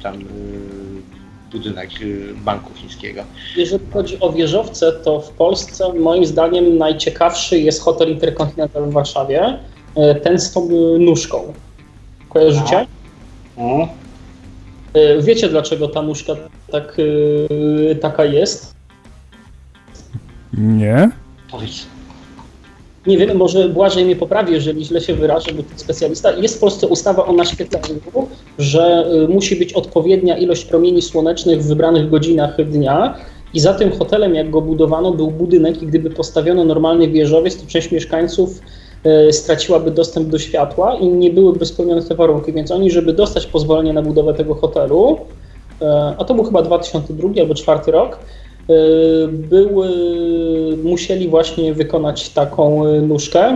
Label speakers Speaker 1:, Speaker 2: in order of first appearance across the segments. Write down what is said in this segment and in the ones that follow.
Speaker 1: tam budynek banku chińskiego.
Speaker 2: Jeżeli chodzi o wieżowce, to w Polsce moim zdaniem najciekawszy jest hotel Intercontinental w Warszawie, ten z tą nóżką. Kojarzycie?
Speaker 1: No.
Speaker 2: Wiecie, dlaczego ta nóżka taka jest?
Speaker 3: Nie?
Speaker 1: Powiedz.
Speaker 2: Nie wiem, może Błażej mnie poprawi, jeżeli źle się wyrażę, bo to specjalista. Jest w Polsce ustawa o naświetleniu, że musi być odpowiednia ilość promieni słonecznych w wybranych godzinach dnia i za tym hotelem, jak go budowano, był budynek i gdyby postawiono normalny wieżowiec, to część mieszkańców straciłaby dostęp do światła i nie byłyby spełnione te warunki, więc oni, żeby dostać pozwolenie na budowę tego hotelu, a to był chyba 2002 albo 2004 rok, musieli właśnie wykonać taką nóżkę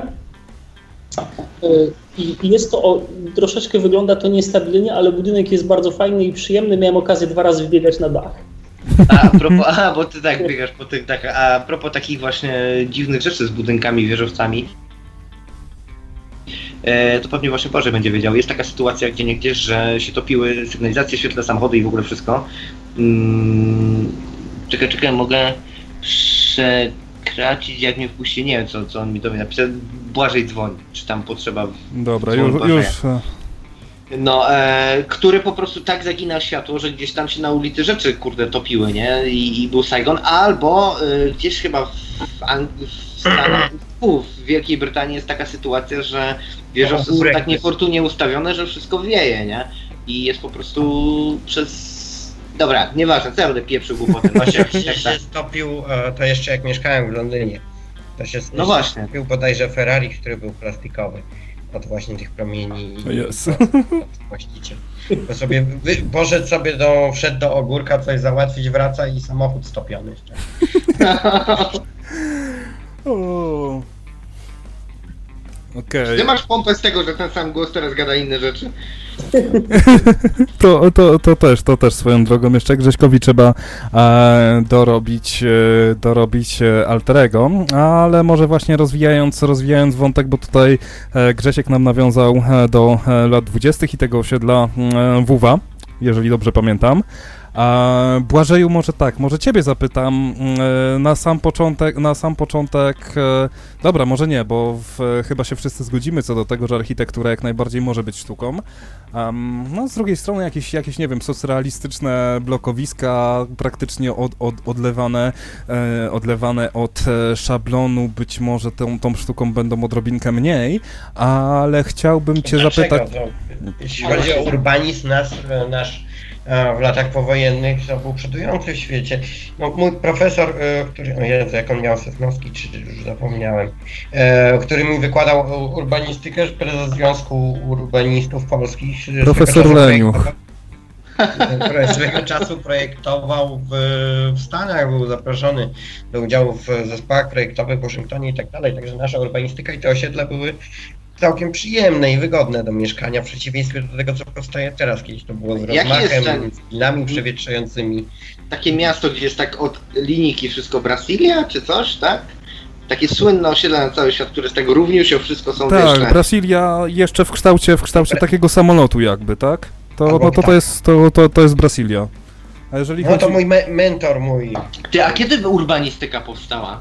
Speaker 2: i jest to, troszeczkę wygląda to niestabilnie, ale budynek jest bardzo fajny i przyjemny, miałem okazję 2 razy wbiegać na dach.
Speaker 1: Bo ty tak biegasz po tych dachach, a propos takich właśnie dziwnych rzeczy z budynkami, wieżowcami, to pewnie właśnie Boże będzie wiedział. Jest taka sytuacja gdzieniegdzie, że się topiły sygnalizacje, świetle, samochody i w ogóle wszystko. Czekaj, mogę przekracić, jak mnie wpuści, nie wiem co on mi do mnie napisał. Błażej dzwoni, czy tam potrzeba...
Speaker 3: Dobra, już...
Speaker 1: No, który po prostu tak zaginał światło, że gdzieś tam się na ulicy rzeczy, kurde, topiły, nie? I był Saigon, albo gdzieś chyba w Stanach, w Wielkiej Brytanii jest taka sytuacja, że wieżowce są tak niefortunnie ustawione, że wszystko wieje, nie? I jest po prostu przez... Dobra, nieważne, co ja będę pieprzył głupoty.
Speaker 4: Właśnie się stopił, to jeszcze jak mieszkałem w Londynie, to się stopił bodajże Ferrari, który był plastikowy. Od właśnie tych promieni i właściciel. To sobie poszedł sobie wszedł do ogórka, coś załatwić, wraca i samochód stopiony jeszcze.
Speaker 1: Ty masz pompę z tego, że ten sam głos teraz gada inne rzeczy?
Speaker 3: To też swoją drogą jeszcze Grześkowi trzeba dorobić alterego, ale może właśnie rozwijając wątek, bo tutaj Grzesiek nam nawiązał do lat 20. i tego osiedla WUWA, jeżeli dobrze pamiętam. Błażeju, może ciebie zapytam na sam początek, dobra, może nie, bo chyba się wszyscy zgodzimy co do tego, że architektura jak najbardziej może być sztuką. No z drugiej strony jakieś nie wiem, socrealistyczne blokowiska, praktycznie odlewane od szablonu, być może tą sztuką będą odrobinkę mniej, ale chciałbym cię zapytać...
Speaker 4: Jeśli chodzi o urbanizm nasz w latach powojennych, to był przodujący w świecie. No, mój profesor, jak on miał Sosnowski, czy już zapomniałem, który mi wykładał urbanistykę, prezes Związku Urbanistów Polskich.
Speaker 3: Profesor Leniuch.
Speaker 4: Swego czasu projektował w Stanach, był zaproszony do udziału w zespołach projektowych w Waszyngtonie i tak dalej, także nasza urbanistyka i te osiedla były całkiem przyjemne i wygodne do mieszkania, w przeciwieństwie do tego, co powstaje teraz. Kiedyś to było z rozmachem, z winami przewietrzającymi.
Speaker 1: Takie miasto, gdzie jest tak od linijki wszystko Brasilia, czy coś, tak? Takie słynne osiedle na cały świat, które z tego równiują wszystko są
Speaker 3: tak, wiesz, Brasilia jeszcze w kształcie takiego samolotu jakby, tak? To jest Brasilia. A jeżeli
Speaker 4: chodzi... to mój mentor mój.
Speaker 1: A kiedy urbanistyka powstała?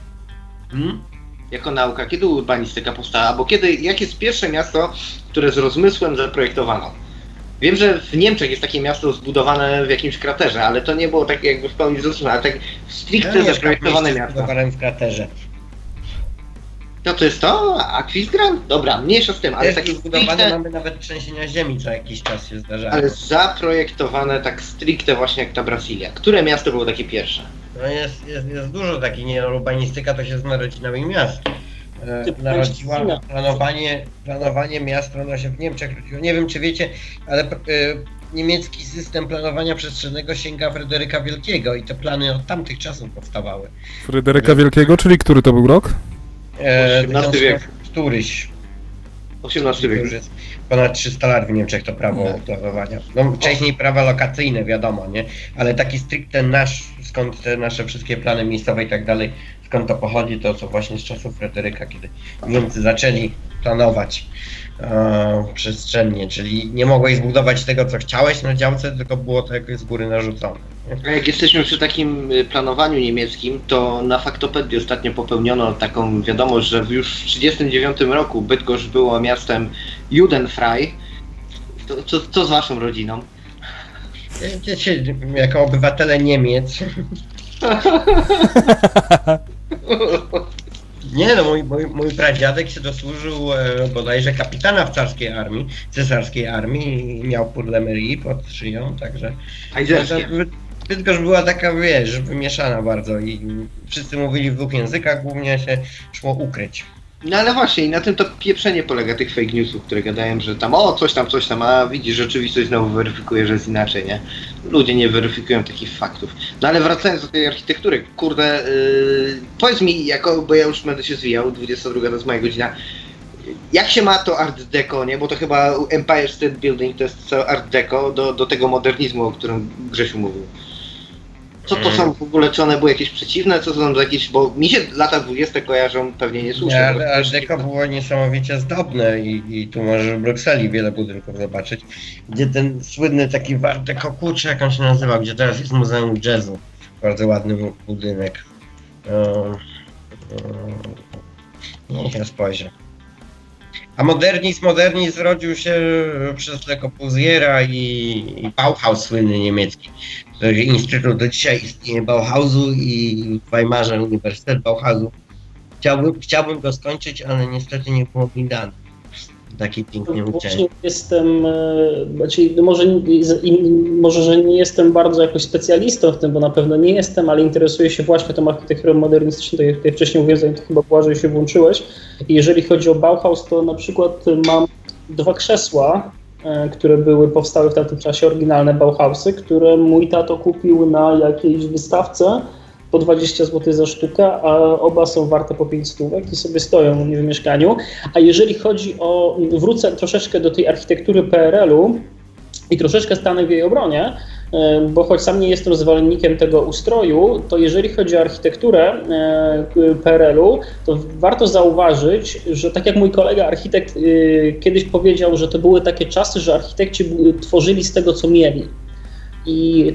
Speaker 1: Jako nauka, kiedy urbanistyka powstała, albo jakie jest pierwsze miasto, które z rozmysłem zaprojektowano? Wiem, że w Niemczech jest takie miasto zbudowane w jakimś kraterze, ale to nie było tak jakby w pełni zrozumiałe, ale tak stricte zaprojektowane miasto.
Speaker 4: Zbudowałem w kraterze.
Speaker 1: No to jest to? Aquisgrán? Dobra, mniejsza z tym, ale takie
Speaker 4: zbudowane mamy nawet trzęsienia ziemi, co jakiś czas się zdarzają.
Speaker 1: Ale zaprojektowane tak stricte właśnie jak ta Brasilia. Które miasto było takie pierwsze?
Speaker 4: No jest dużo takich, urbanistyka to się z narodzinami miast. Narodziła planowanie miast, ono się w Niemczech rodziło. Nie wiem, czy wiecie, ale niemiecki system planowania przestrzennego sięga Fryderyka Wielkiego i te plany od tamtych czasów powstawały.
Speaker 3: Fryderyka Wielkiego, czyli który to był rok?
Speaker 1: XVIII wiek.
Speaker 4: Któryś.
Speaker 1: XVIII wiek.
Speaker 4: Już jest ponad 300 lat w Niemczech to prawo planowania. No wcześniej prawa lokacyjne, wiadomo, nie? Ale taki stricte skąd te nasze wszystkie plany miejscowe i tak dalej skąd to pochodzi, to właśnie z czasów Fryderyka, kiedy Niemcy zaczęli planować przestrzennie, czyli nie mogłeś zbudować tego, co chciałeś na działce, tylko było to jakoś z góry narzucone.
Speaker 1: A jak jesteśmy przy takim planowaniu niemieckim, to na Faktopedii ostatnio popełniono taką wiadomość, że już w 1939 roku Bydgoszcz było miastem Judenfrei. Co z waszą rodziną?
Speaker 4: Wiecie, jako obywatele Niemiec. Nie no, mój pradziadek się dosłużył bodajże kapitana w cesarskiej armii i miał Pour-le-Mairie pod szyją, także Bydgoszcz była taka, wiesz, wymieszana bardzo i wszyscy mówili w dwóch językach, głównie się szło ukryć.
Speaker 1: No ale właśnie i na tym to pieprzenie polega tych fake newsów, które gadają, że tam coś tam, a widzisz, rzeczywistość znowu weryfikuje, że jest inaczej, nie? Ludzie nie weryfikują takich faktów. No ale wracając do tej architektury, kurde, powiedz mi, bo ja już będę się zwijał, 22 to jest moja godzina, jak się ma to art deco, nie? Bo to chyba Empire State Building to jest art deco do tego modernizmu, o którym Grzesiu mówił. Co to są w ogóle, czy one były jakieś przeciwne, co są za jakieś, bo mi się lata 20 kojarzą pewnie niesłusznie.
Speaker 4: Nie, ale art deco było niesamowicie zdobne i tu możesz w Brukseli wiele budynków zobaczyć, gdzie ten słynny taki art deco, kurczę, jak on się nazywał, gdzie teraz jest Muzeum Jazzu, bardzo ładny budynek. Niech ja spojrzę. A modernizm zrodził się przez Le Corbusiera i Bauhaus słynny niemiecki. Instytut do dzisiaj istnieje Bauhausu i w Weimarze Uniwersytet Bauhausu. Chciałbym go skończyć, ale niestety nie było mi dane. Taki pięknie ucięty.
Speaker 2: Jestem, może, że nie jestem bardzo jakoś specjalistą w tym, bo na pewno nie jestem, ale interesuję się właśnie tą architekturą modernistyczną, tak jak tutaj wcześniej mówiłem, to chyba Błażej się włączyłeś. I jeżeli chodzi o Bauhaus, to na przykład mam 2 krzesła, które powstały w tamtym czasie, oryginalne Bauhausy, które mój tato kupił na jakiejś wystawce po 20 zł za sztukę, a oba są warte po 5 stówek i sobie stoją u mnie w mieszkaniu. A jeżeli chodzi o, wrócę troszeczkę do tej architektury PRL-u i troszeczkę stanę w jej obronie, bo choć sam nie jestem zwolennikiem tego ustroju, to jeżeli chodzi o architekturę PRL-u, to warto zauważyć, że tak jak mój kolega architekt kiedyś powiedział, że to były takie czasy, że architekci tworzyli z tego, co mieli. I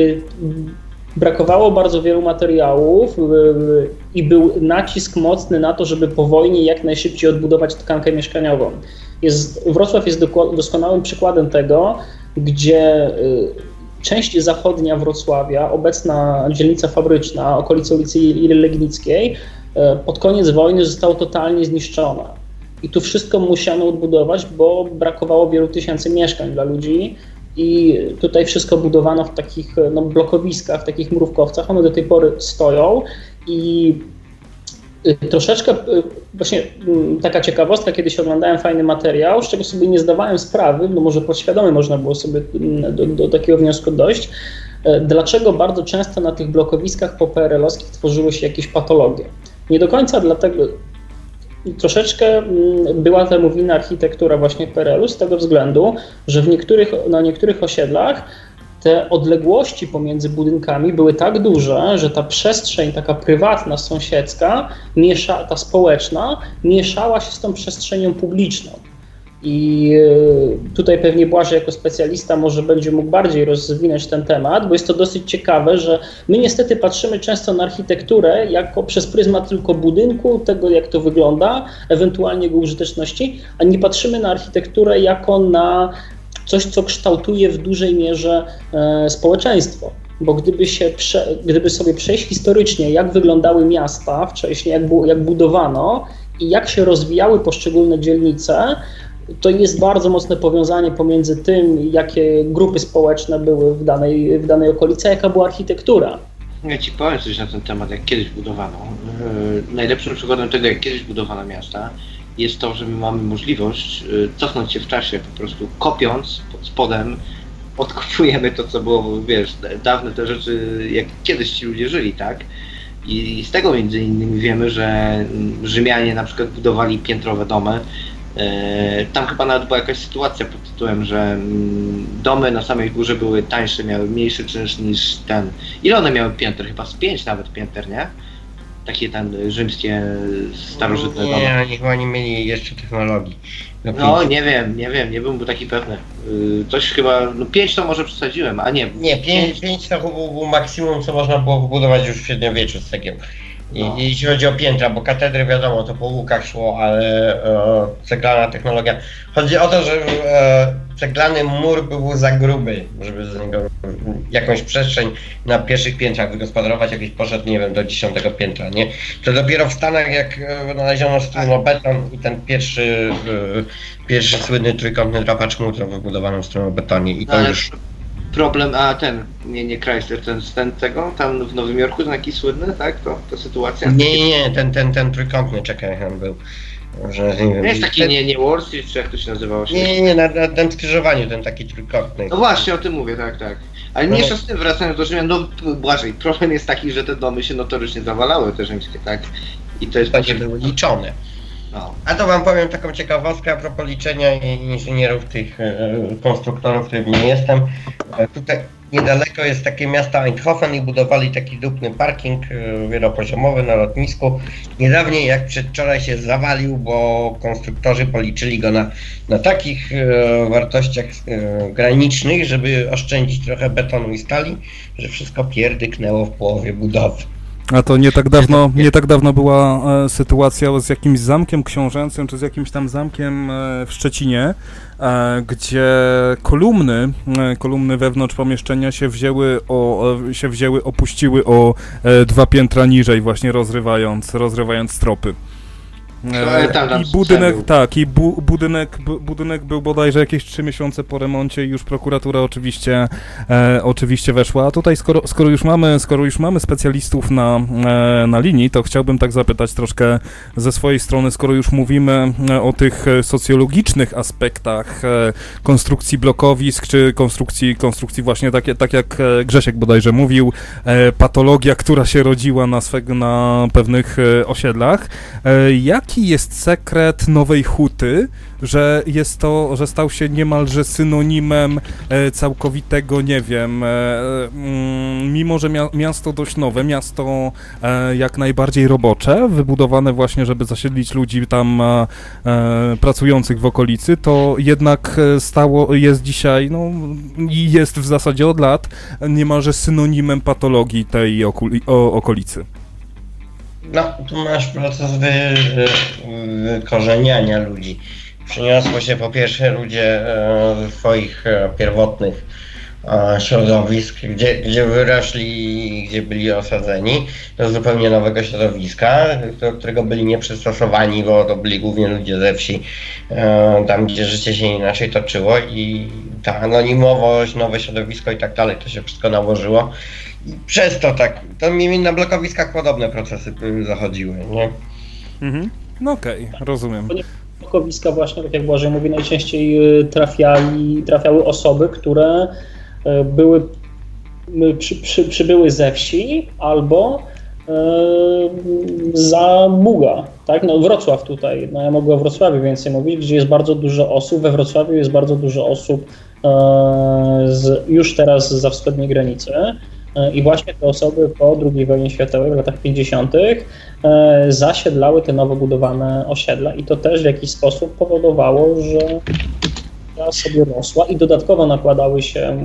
Speaker 2: brakowało bardzo wielu materiałów i był nacisk mocny na to, żeby po wojnie jak najszybciej odbudować tkankę mieszkaniową. Wrocław jest doskonałym przykładem tego, gdzie część zachodnia Wrocławia, obecna dzielnica fabryczna, okolice ulicy Legnickiej, pod koniec wojny została totalnie zniszczona. I tu wszystko musiano odbudować, bo brakowało wielu tysięcy mieszkań dla ludzi. I tutaj wszystko budowano w takich blokowiskach, w takich mrówkowcach. One do tej pory stoją i troszeczkę, właśnie taka ciekawostka, kiedyś oglądałem fajny materiał, z czego sobie nie zdawałem sprawy, bo może podświadomie można było sobie do takiego wniosku dojść, dlaczego bardzo często na tych blokowiskach poPRL-owskich tworzyły się jakieś patologie. Nie do końca dlatego, troszeczkę była temu winna architektura właśnie PRL-u z tego względu, że na niektórych osiedlach te odległości pomiędzy budynkami były tak duże, że ta przestrzeń taka prywatna, sąsiedzka, ta społeczna, mieszała się z tą przestrzenią publiczną. I tutaj pewnie Błażej jako specjalista może będzie mógł bardziej rozwinąć ten temat, bo jest to dosyć ciekawe, że my niestety patrzymy często na architekturę jako przez pryzmat tylko budynku, tego jak to wygląda, ewentualnie jego użyteczności, a nie patrzymy na architekturę jako na coś, co kształtuje w dużej mierze społeczeństwo. Bo gdyby sobie przejść historycznie, jak wyglądały miasta wcześniej, jak budowano i jak się rozwijały poszczególne dzielnice, to jest bardzo mocne powiązanie pomiędzy tym, jakie grupy społeczne były w danej okolicy, a jaka była architektura.
Speaker 1: Ja ci powiem coś na ten temat, jak kiedyś budowano. Najlepszym przykładem tego, jak kiedyś budowano miasta, jest to, że my mamy możliwość cofnąć się w czasie, po prostu kopiąc pod spodem, odkopujemy to, co było, wiesz, dawne te rzeczy, jak kiedyś ci ludzie żyli, tak? I z tego między innymi wiemy, że Rzymianie na przykład budowali piętrowe domy. Tam chyba nawet była jakaś sytuacja pod tytułem, że domy na samej górze były tańsze, miały mniejszy czynsz niż ten. Ile one miały pięter? Chyba z 5 nawet pięter, nie? takie tam rzymskie, starożytne domy.
Speaker 4: Nie, oni chyba nie mieli jeszcze technologii.
Speaker 1: No nie wiem, nie byłbym taki pewny. Coś chyba, 5 to może przesadziłem, a nie.
Speaker 4: Nie, 5 to był maksimum, co można było wybudować już w średniowieczu z cegieł. Jeśli chodzi o piętra, bo katedry wiadomo, to po łukach szło, ale ceglana technologia. Chodzi o to, że ceglany mur był za gruby, żeby z niego jakąś przestrzeń na pierwszych piętrach wygospodarować, jakiś poszedł, nie wiem, do 10 piętra, nie? To dopiero w Stanach, jak znaleziono strunobeton i ten pierwszy słynny trójkątny drapacz mur, wybudowano w strunobetonie i to już...
Speaker 1: Problem, nie Chrysler, ten tego, tam w Nowym Jorku, ten jakiś słynny, tak, to sytuacja?
Speaker 4: Nie, ten trójkątny, czekaj, on był, że nie wiem.
Speaker 1: Jest taki, nie Wall Street, czy jak to się nazywało?
Speaker 4: Nie, na tym skrzyżowaniu, ten taki trójkątny.
Speaker 1: No właśnie, o tym mówię, tak. Ale mniejsza z tym, wracając do Rzymian, no Błażej, problem jest taki, że te domy się notorycznie zawalały, te rzymskie, tak? I to jest...
Speaker 4: To nie były liczone.
Speaker 1: No.
Speaker 4: A to wam powiem taką ciekawostkę a propos liczenia inżynierów, tych konstruktorów, którym nie jestem. Tutaj niedaleko jest takie miasto Eindhoven i budowali taki dupny parking wielopoziomowy na lotnisku. Niedawniej, jak przedwczoraj się zawalił, bo konstruktorzy policzyli go na takich wartościach granicznych, żeby oszczędzić trochę betonu i stali, że wszystko pierdyknęło w połowie budowy.
Speaker 3: A to nie tak dawno była sytuacja z jakimś zamkiem książęcym, czy z jakimś tam zamkiem w Szczecinie, gdzie kolumny wewnątrz pomieszczenia się opuściły o 2 piętra niżej, właśnie rozrywając stropy. I budynek był bodajże jakieś 3 miesiące po remoncie i już prokuratura oczywiście weszła. A tutaj skoro już mamy specjalistów na linii, to chciałbym tak zapytać troszkę ze swojej strony, skoro już mówimy o tych socjologicznych aspektach konstrukcji blokowisk, czy konstrukcji właśnie tak jak Grzesiek bodajże mówił, patologia, która się rodziła na pewnych osiedlach. Jaki jest sekret Nowej Huty, że stał się niemalże synonimem całkowitego, nie wiem, mimo że miasto dość nowe, miasto jak najbardziej robocze, wybudowane właśnie, żeby zasiedlić ludzi tam pracujących w okolicy, to jednak jest dzisiaj, no i jest w zasadzie od lat, niemalże synonimem patologii tej okolicy.
Speaker 4: No, tu masz proces wykorzeniania ludzi. Przyniosło się po pierwsze ludzie ze swoich pierwotnych środowisk, gdzie wyrośli i gdzie byli osadzeni, do zupełnie nowego środowiska, do którego byli nieprzystosowani, bo to byli głównie ludzie ze wsi, tam gdzie życie się inaczej toczyło i ta anonimowość, nowe środowisko i tak dalej, to się wszystko nałożyło. I przez to to na blokowiskach podobne procesy zachodziły, nie?
Speaker 3: Mhm. No okej, rozumiem.
Speaker 2: Blokowiska właśnie, tak jak Błażej mówi, najczęściej trafiały osoby, które przybyły ze wsi albo za Buga, tak? No Wrocław tutaj, no ja mogę o Wrocławiu więcej mówić, gdzie jest bardzo dużo osób, we Wrocławiu jest bardzo dużo osób już teraz zza wschodniej granicy. I właśnie te osoby po II wojnie światowej w latach 50. zasiedlały te nowo budowane osiedla i to też w jakiś sposób powodowało, że sobie rosła i dodatkowo nakładały się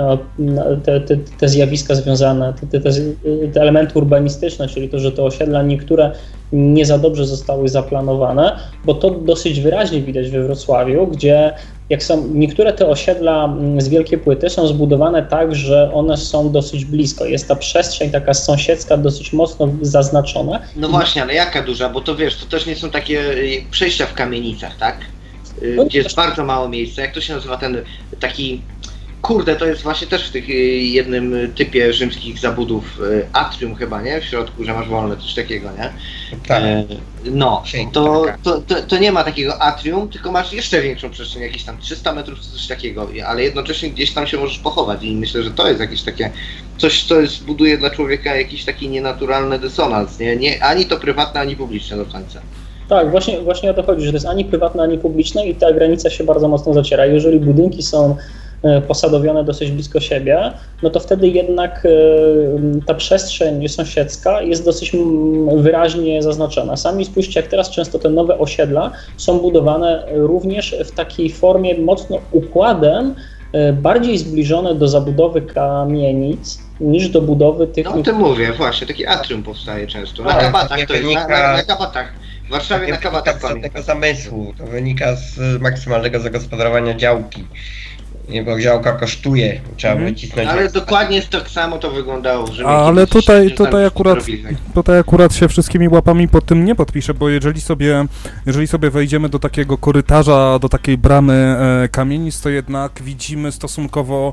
Speaker 2: te zjawiska związane, te elementy urbanistyczne, czyli to, że te osiedla niektóre nie za dobrze zostały zaplanowane, bo to dosyć wyraźnie widać we Wrocławiu, gdzie jak są niektóre te osiedla z Wielkiej Płyty są zbudowane tak, że one są dosyć blisko. Jest ta przestrzeń taka sąsiedzka dosyć mocno zaznaczona.
Speaker 1: No właśnie, ale jaka duża, bo to wiesz, to też nie są takie przejścia w kamienicach, tak? Gdzie jest bardzo mało miejsca. Jak to się nazywa ten taki... Kurde, to jest właśnie też w tych jednym typie rzymskich zabudów atrium chyba, nie? W środku, że masz wolne, coś takiego, nie?
Speaker 4: Tak.
Speaker 1: No, to nie ma takiego atrium, tylko masz jeszcze większą przestrzeń, jakieś tam 300 metrów, coś takiego, ale jednocześnie gdzieś tam się możesz pochować i myślę, że to jest jakieś takie coś, co buduje dla człowieka jakiś taki nienaturalny dysonans, nie? Ani to prywatne, ani publiczne do końca.
Speaker 2: Tak, właśnie o to chodzi, że to jest ani prywatne, ani publiczne i ta granica się bardzo mocno zaciera. Jeżeli budynki są posadowione dosyć blisko siebie, no to wtedy jednak ta przestrzeń sąsiedzka jest dosyć wyraźnie zaznaczona. Sami spójrzcie, jak teraz często te nowe osiedla są budowane również w takiej formie mocno układem, bardziej zbliżone do zabudowy kamienic niż do budowy tych...
Speaker 1: No o tym mówię, właśnie, taki atrium powstaje często. Na Kabatach to jest, na Kabatach. W Warszawie na Kabatach
Speaker 4: z tego zamysłu, to wynika z maksymalnego zagospodarowania działki. Bo działka kosztuje, trzeba wycisnąć...
Speaker 1: Ale dokładnie jest tak samo to wyglądało, że...
Speaker 3: Ale tutaj akurat się wszystkimi łapami pod tym nie podpiszę, bo jeżeli sobie wejdziemy do takiego korytarza, do takiej bramy kamienic, to jednak widzimy stosunkowo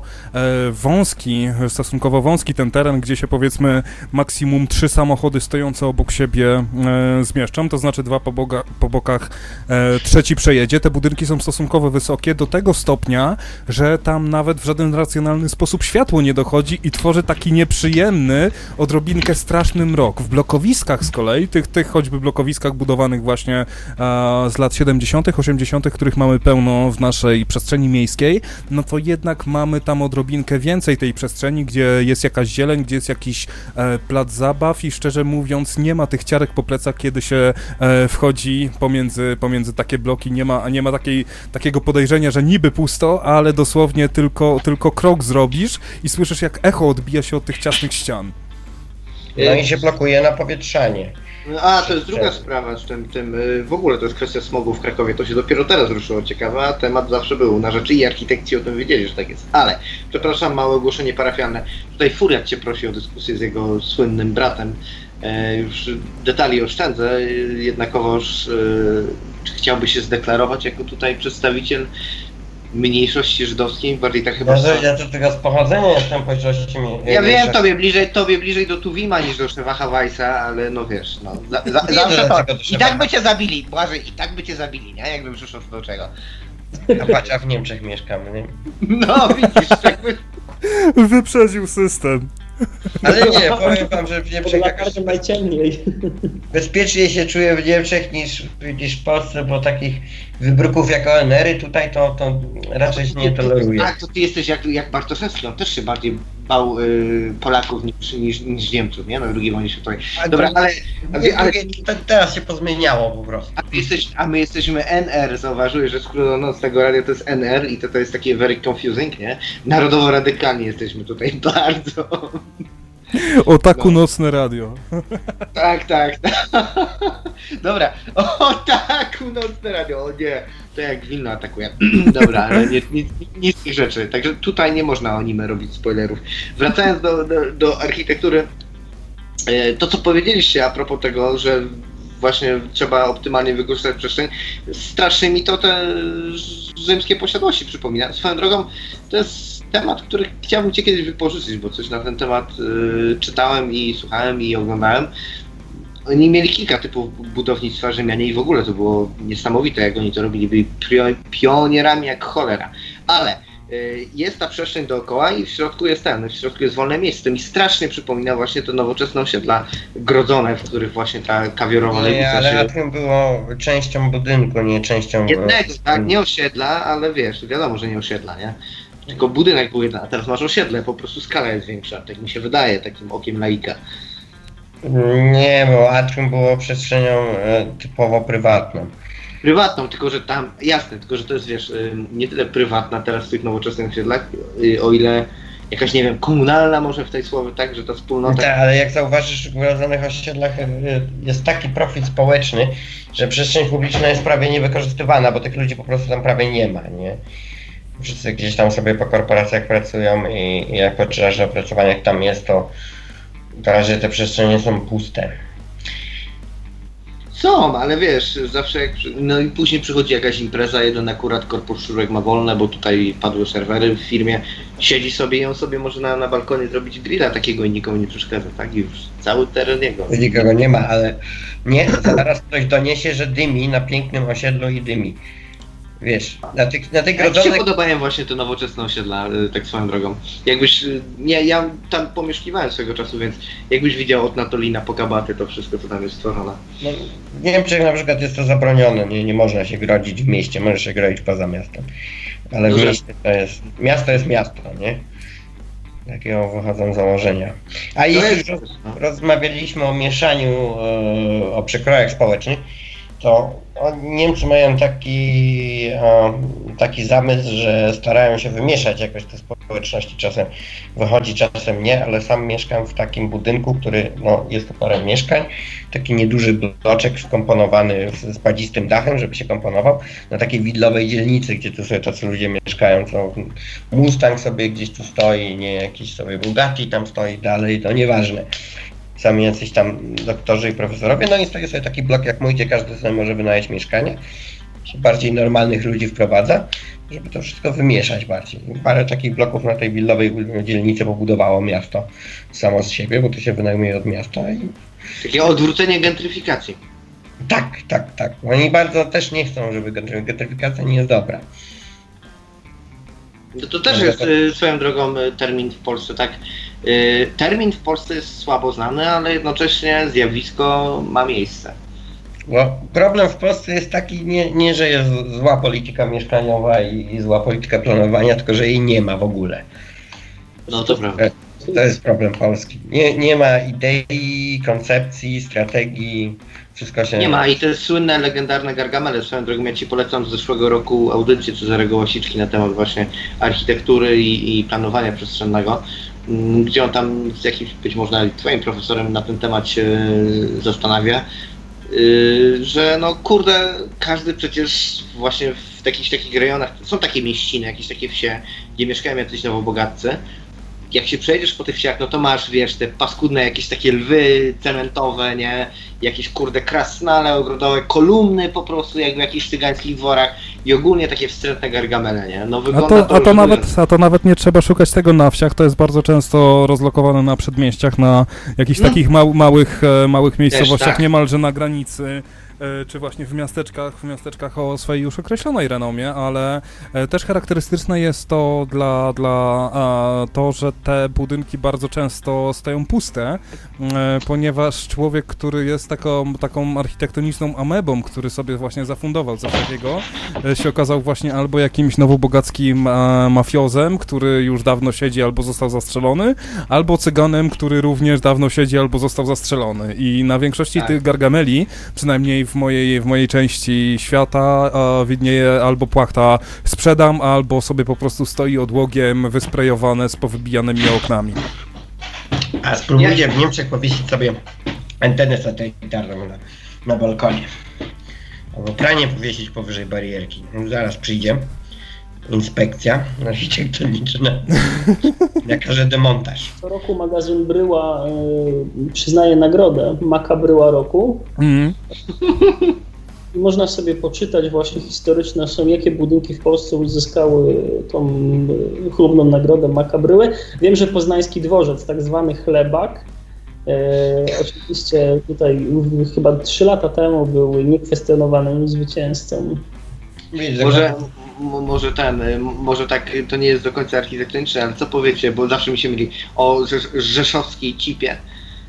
Speaker 3: wąski ten teren, gdzie się powiedzmy maksimum 3 samochody stojące obok siebie zmieszczą, to znaczy 2 po bokach, trzeci przejedzie. Te budynki są stosunkowo wysokie do tego stopnia, że tam nawet w żaden racjonalny sposób światło nie dochodzi i tworzy taki nieprzyjemny, odrobinkę straszny mrok. W blokowiskach z kolei, tych choćby blokowiskach budowanych właśnie z lat 70., 80., których mamy pełno w naszej przestrzeni miejskiej, no to jednak mamy tam odrobinkę więcej tej przestrzeni, gdzie jest jakaś zieleń, gdzie jest jakiś plac zabaw i szczerze mówiąc nie ma tych ciarek po plecach, kiedy się wchodzi pomiędzy takie bloki, nie ma takiego podejrzenia, że niby pusto, ale dosłownie tylko krok zrobisz i słyszysz, jak echo odbija się od tych ciasnych ścian.
Speaker 4: No i się blokuje napowietrzanie.
Speaker 1: A, to jest druga sprawa z tym, w ogóle to jest kwestia smogu w Krakowie, to się dopiero teraz ruszyło, ciekawe, a temat zawsze był na rzeczy i architekci o tym wiedzieli, że tak jest. Ale, przepraszam, małe ogłoszenie parafialne, tutaj Furiat cię prosi o dyskusję z jego słynnym bratem, już detali oszczędzę, jednakowoż czy chciałby się zdeklarować jako tutaj przedstawiciel mniejszości żydowskiej, bardziej tak chyba...
Speaker 4: Ja to tylko z pochodzenia jestem mniejszości.
Speaker 1: Ja wiem, tobie bliżej do Tuwima niż do Szewacha Weissa, ale no wiesz, no... Zawsze to... I tak by cię zabili, Błażej, i tak by cię zabili, nie? Jakby przyszło do czego.
Speaker 4: A patrz, a w Niemczech mieszkamy, nie?
Speaker 1: No, widzisz, jakby...
Speaker 3: Wyprzedził system.
Speaker 4: Ale nie, powiem wam, że w Niemczech jakoś
Speaker 2: najciemniej.
Speaker 4: Bezpiecznie się czuję w Niemczech niż w Polsce, bo takich wybruków jak ONR-y tutaj to raczej się nie toleruje.
Speaker 1: Tak, to ty jesteś jak Bartoszewski, on też się bardziej bał Polaków niż Niemców, nie? Na II wojnie światowej. Dobra, ale
Speaker 4: teraz się pozmieniało po prostu.
Speaker 1: A my jesteśmy NR, zauważyłeś, że skrótonocnego radia to jest NR i to jest takie very confusing, nie? Narodowo-radykalnie jesteśmy tutaj bardzo.
Speaker 3: Otaku nocne radio.
Speaker 1: Tak. Dobra, Otaku nocne radio, o nie, to jak Wilno atakuje. Dobra, ale nic z tych rzeczy, także tutaj nie można o anime robić spoilerów. Wracając do architektury, to co powiedzieliście a propos tego, że właśnie trzeba optymalnie wykorzystać przestrzeń, strasznie mi to te rzymskie posiadłości przypomina. Swoją drogą, to jest temat, który chciałbym cię kiedyś wypożyczyć, bo coś na ten temat czytałem i słuchałem i oglądałem. Oni mieli kilka typów budownictwa Rzymianie i w ogóle to było niesamowite, jak oni to robili. Byli pionierami jak cholera. Ale jest ta przestrzeń dookoła i w środku jest wolne miejsce. To mi strasznie przypomina właśnie te nowoczesne osiedla grodzone, w których właśnie ta kawiorowa lewica
Speaker 4: się... ale atrium było częścią budynku, nie częścią...
Speaker 1: Jednego, tak, nie osiedla, ale wiadomo, że nie osiedla, nie? Tylko budynek był jeden, a teraz masz osiedle, po prostu skala jest większa, tak mi się wydaje, takim okiem laika.
Speaker 4: Nie, bo atrium było przestrzenią typowo prywatną.
Speaker 1: Prywatną, tylko że tam, jasne, tylko że to jest, wiesz, nie tyle prywatna teraz w tych nowoczesnych osiedlach, o ile jakaś, nie wiem, komunalna może w tej słowie, tak, że ta wspólnota...
Speaker 4: Tak, ale jak zauważysz, w urodzonych osiedlach jest taki profil społeczny, że przestrzeń publiczna jest prawie niewykorzystywana, bo tych ludzi po prostu tam prawie nie ma, nie? Wszyscy gdzieś tam sobie po korporacjach pracują i jak podczas opracowania jak tam jest, to razie te przestrzenie są puste.
Speaker 1: Są, ale wiesz, zawsze jak... No i później przychodzi jakaś impreza, jeden akurat korpus Szczurek ma wolne, bo tutaj padły serwery w firmie, siedzi sobie i on sobie może na balkonie zrobić grilla takiego i nikomu nie przeszkadza, tak? I już cały teren jego.
Speaker 4: Nikogo nie ma, ale nie, zaraz ktoś doniesie, że dymi na pięknym osiedlu i dymi. Wiesz, na tych
Speaker 1: grodzonych... Jak się podobają właśnie te nowoczesne osiedla, tak swoją drogą. Jakbyś, ja tam pomieszkiwałem swego czasu, więc jakbyś widział od Natolina po Kabaty, to wszystko co tam jest stworzone.
Speaker 4: No, w Niemczech na przykład jest to zabronione, nie można się grodzić w mieście, możesz się grodzić poza miastem. Ale w mieście miasto jest miasto, nie? Takiego wychodzą założenia. A jeśli rozmawialiśmy o mieszaniu, o przekrojach społecznych, to Niemcy mają taki zamysł, że starają się wymieszać jakoś te społeczności. Czasem wychodzi, czasem nie, ale sam mieszkam w takim budynku, który, jest to parę mieszkań, taki nieduży bloczek skomponowany z spadzistym dachem, żeby się komponował, na takiej widlowej dzielnicy, gdzie tu sobie tacy ludzie mieszkają, co Mustang sobie gdzieś tu stoi, nie jakiś sobie Bugatti tam stoi dalej, to nieważne. Sami jacyś tam doktorzy i profesorowie, i stoi sobie taki blok jak mój, gdzie każdy sobie może wynająć mieszkanie, się bardziej normalnych ludzi wprowadza, żeby to wszystko wymieszać bardziej. Parę takich bloków na tej willowej dzielnicy pobudowało miasto samo z siebie, bo to się wynajmuje od miasta.
Speaker 1: Takie odwrócenie gentryfikacji.
Speaker 4: Tak. Oni bardzo też nie chcą, żeby gentryfikacja nie jest dobra.
Speaker 1: No to też jest swoją drogą termin w Polsce, tak? Termin w Polsce jest słabo znany, ale jednocześnie zjawisko ma miejsce.
Speaker 4: Bo problem w Polsce jest taki, nie że jest zła polityka mieszkaniowa i zła polityka planowania, tylko że jej nie ma w ogóle.
Speaker 1: No to prawda.
Speaker 4: To jest problem Polski. Nie ma idei, koncepcji, strategii, wszystko się...
Speaker 1: Nie ma i te słynne, legendarne Gargamele, swoją drogą ja Ci polecam z zeszłego roku audycję Cezarego Łasiczki na temat właśnie architektury i planowania przestrzennego, gdzie on tam z jakimś, być może nawet Twoim profesorem na ten temat się zastanawia, że każdy przecież właśnie w takich rejonach, są takie mieściny, jakieś takie wsie, gdzie mieszkają jacyś nowobogatcy. Jak się przejdziesz po tych wsiach, to masz, te paskudne jakieś takie lwy cementowe, nie? Jakieś krasnale ogrodowe, kolumny po prostu, jak w jakichś cygańskich dworach i ogólnie takie wstrętne Gargamele, nie?
Speaker 3: A to nawet nie trzeba szukać tego na wsiach, to jest bardzo często rozlokowane na przedmieściach, na jakichś takich małych miejscowościach, tak. Niemalże na granicy, czy właśnie w miasteczkach o swojej już określonej renomie, ale też charakterystyczne jest to to, że te budynki bardzo często stoją puste, ponieważ człowiek, który jest taką architektoniczną amebą, który sobie właśnie zafundował coś takiego, się okazał właśnie albo jakimś nowobogackim mafiozem, który już dawno siedzi albo został zastrzelony, albo cyganem, który również dawno siedzi albo został zastrzelony. I na większości tych Gargameli, przynajmniej w mojej części świata, widnieje albo płachta sprzedam, albo sobie po prostu stoi odłogiem wysprejowane z powybijanymi oknami.
Speaker 4: A spróbujcie w Niemczech powiesić sobie antenę satelitarną na balkonie. Albo pranie powiesić powyżej barierki. Zaraz przyjdzie inspekcja architektoniczna, nakaże demontaż.
Speaker 2: Co roku magazyn Bryła przyznaje nagrodę Maka Bryła roku. I można sobie poczytać właśnie historyczne są, jakie budynki w Polsce uzyskały tą chlubną nagrodę Maka Bryły. Wiem, że poznański dworzec, tak zwany Chlebak, oczywiście tutaj chyba 3 lata temu był niekwestionowanym zwycięzcą.
Speaker 1: Może tak, to nie jest do końca architektoniczne, ale co powiecie, bo zawsze mi się myli o rzeszowskiej cipie.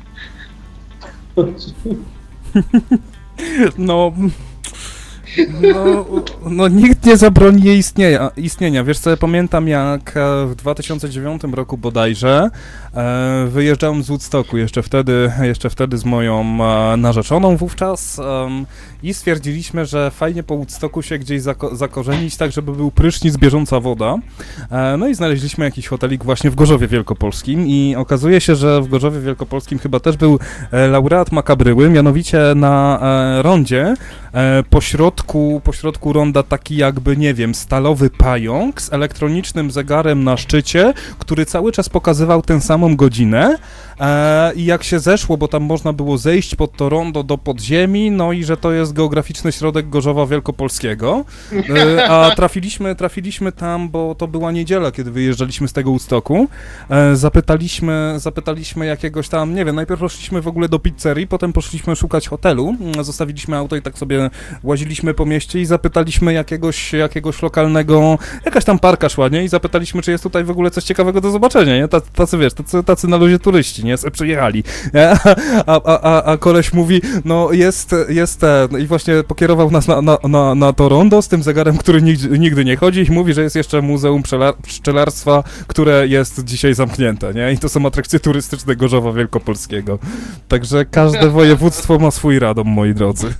Speaker 3: No nikt nie zabroni jej istnienia. Wiesz co, ja pamiętam jak w 2009 roku bodajże wyjeżdżałem z Woodstocku, jeszcze wtedy z moją narzeczoną wówczas i stwierdziliśmy, że fajnie po Woodstocku się gdzieś zakorzenić tak, żeby był prysznic, bieżąca woda. No i znaleźliśmy jakiś hotelik właśnie w Gorzowie Wielkopolskim i okazuje się, że w Gorzowie Wielkopolskim chyba też był laureat Maka Bryły, mianowicie na rondzie po środku ronda taki jakby, nie wiem, stalowy pająk z elektronicznym zegarem na szczycie, który cały czas pokazywał tę samą godzinę i jak się zeszło, bo tam można było zejść pod to rondo do podziemi, no i że to jest geograficzny środek Gorzowa Wielkopolskiego, a trafiliśmy tam, bo to była niedziela, kiedy wyjeżdżaliśmy z tego Woodstocku, zapytaliśmy jakiegoś tam, nie wiem, najpierw poszliśmy w ogóle do pizzerii, potem poszliśmy szukać hotelu, zostawiliśmy auto i tak sobie łaziliśmy szliśmy po mieście i zapytaliśmy jakiegoś lokalnego, jakaś tam parka szła, nie? I zapytaliśmy, czy jest tutaj w ogóle coś ciekawego do zobaczenia, nie? Tacy, wiesz, tacy na luzie turyści, nie? Przyjechali. A koleś mówi, no jest ten, i właśnie pokierował nas na to rondo z tym zegarem, który nigdy nie chodzi i mówi, że jest jeszcze Muzeum Pszczelarstwa, które jest dzisiaj zamknięte, nie? I to są atrakcje turystyczne Gorzowa Wielkopolskiego. Także każde województwo ma swój Radom, moi drodzy.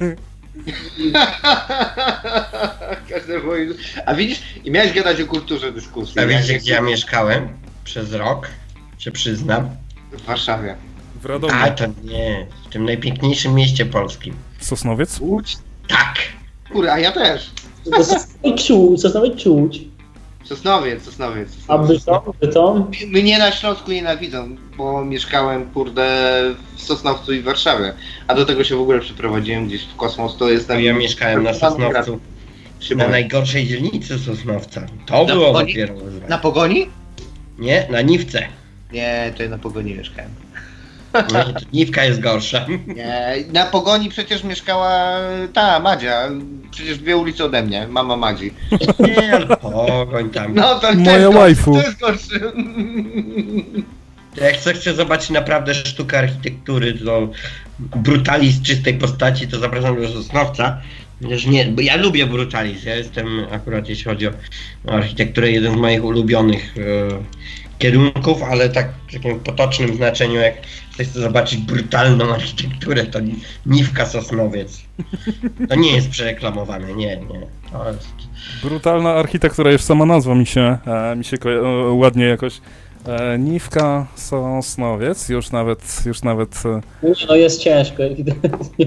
Speaker 1: A widzisz, i miałeś gadać o kulturze dyskusji.
Speaker 4: A wiecie, gdzie ja mieszkałem przez rok, się przyznam?
Speaker 1: W Warszawie.
Speaker 3: W Radomiu.
Speaker 4: A to nie, w tym najpiękniejszym mieście polskim.
Speaker 3: Sosnowiec?
Speaker 1: Łódź?
Speaker 4: Tak.
Speaker 1: Kurde, a ja też.
Speaker 2: Sosnowiec czy Łódź?
Speaker 1: Sosnowiec.
Speaker 2: A Bytom?
Speaker 1: Mnie na Śląsku nienawidzą, bo mieszkałem, kurde, w Sosnowcu i w Warszawie. A do tego się w ogóle przeprowadziłem gdzieś w kosmos, to jest tam...
Speaker 4: Ja mieszkałem na Sosnowcu, na najgorszej dzielnicy Sosnowca. To
Speaker 1: Na
Speaker 4: było
Speaker 1: Pogoni?
Speaker 4: dopiero wyzwanie.
Speaker 1: Na Pogoni?
Speaker 4: Nie, na Niwce.
Speaker 1: Nie, to ja na Pogoni mieszkałem.
Speaker 4: No, to Niwka jest gorsza.
Speaker 1: Nie, na Pogoni przecież mieszkała ta Madzia, przecież 2 ulice ode mnie, mama Madzi.
Speaker 4: Nie, ale Pogoń tam.
Speaker 1: No to
Speaker 3: Moja
Speaker 1: jest
Speaker 3: waifu.
Speaker 1: gorszy, to jest gorszy.
Speaker 4: Jak ktoś chce zobaczyć naprawdę sztukę architektury, to brutalizm czystej postaci, to zapraszam do Sosnowca. Chociaż nie, bo ja lubię brutalizm. Ja jestem akurat, jeśli chodzi o architekturę, jeden z moich ulubionych kierunków, ale tak w takim potocznym znaczeniu, jak ktoś chce zobaczyć brutalną architekturę, to Niwka Sosnowiec. To nie jest przereklamowane, nie. To jest...
Speaker 3: Brutalna architektura, już sama nazwa mi się ładnie jakoś... Niwka Sosnowiec, już nawet...
Speaker 2: No jest ciężko, ewidentnie.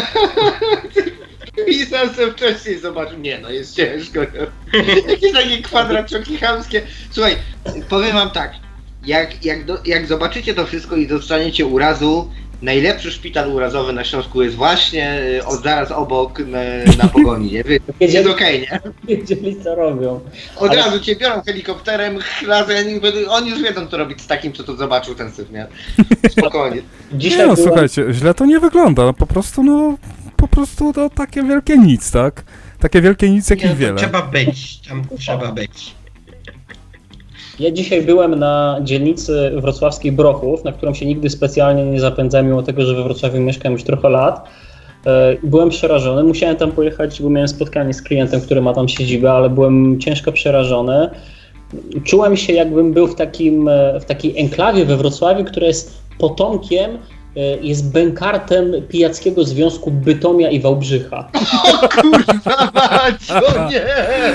Speaker 1: I sam sobie wcześniej zobaczył, nie no, jest ciężko. Jakieś takie kwadraczoki chamskie. Słuchaj, powiem wam tak, jak zobaczycie to wszystko i dostaniecie urazu, najlepszy szpital urazowy na Śląsku jest właśnie zaraz obok na Pogoni, nie? Jest okej, nie?
Speaker 2: Wiedzieli co robią.
Speaker 1: Od razu cię biorą helikopterem, chlazem, oni już wiedzą co robić z takim, co to zobaczył ten syf, nie? Spokojnie.
Speaker 2: Dzisiaj
Speaker 3: Nie no,
Speaker 2: byłem-
Speaker 3: słuchajcie, źle to nie wygląda, po prostu to takie wielkie nic, tak? Takie wielkie nic, jakich
Speaker 4: Nie, to
Speaker 3: wiele.
Speaker 4: trzeba być, tam trzeba być.
Speaker 2: Ja dzisiaj byłem na dzielnicy wrocławskiej Brochów, na którą się nigdy specjalnie nie zapędzałem, mimo tego, że we Wrocławiu mieszkam już trochę lat. Byłem przerażony, musiałem tam pojechać, bo miałem spotkanie z klientem, który ma tam siedzibę, ale byłem ciężko przerażony. Czułem się, jakbym był w takiej enklawie we Wrocławiu, która jest potomkiem, jest bękartem Pijackiego Związku Bytomia i Wałbrzycha.
Speaker 1: Kurwa mać, o nie,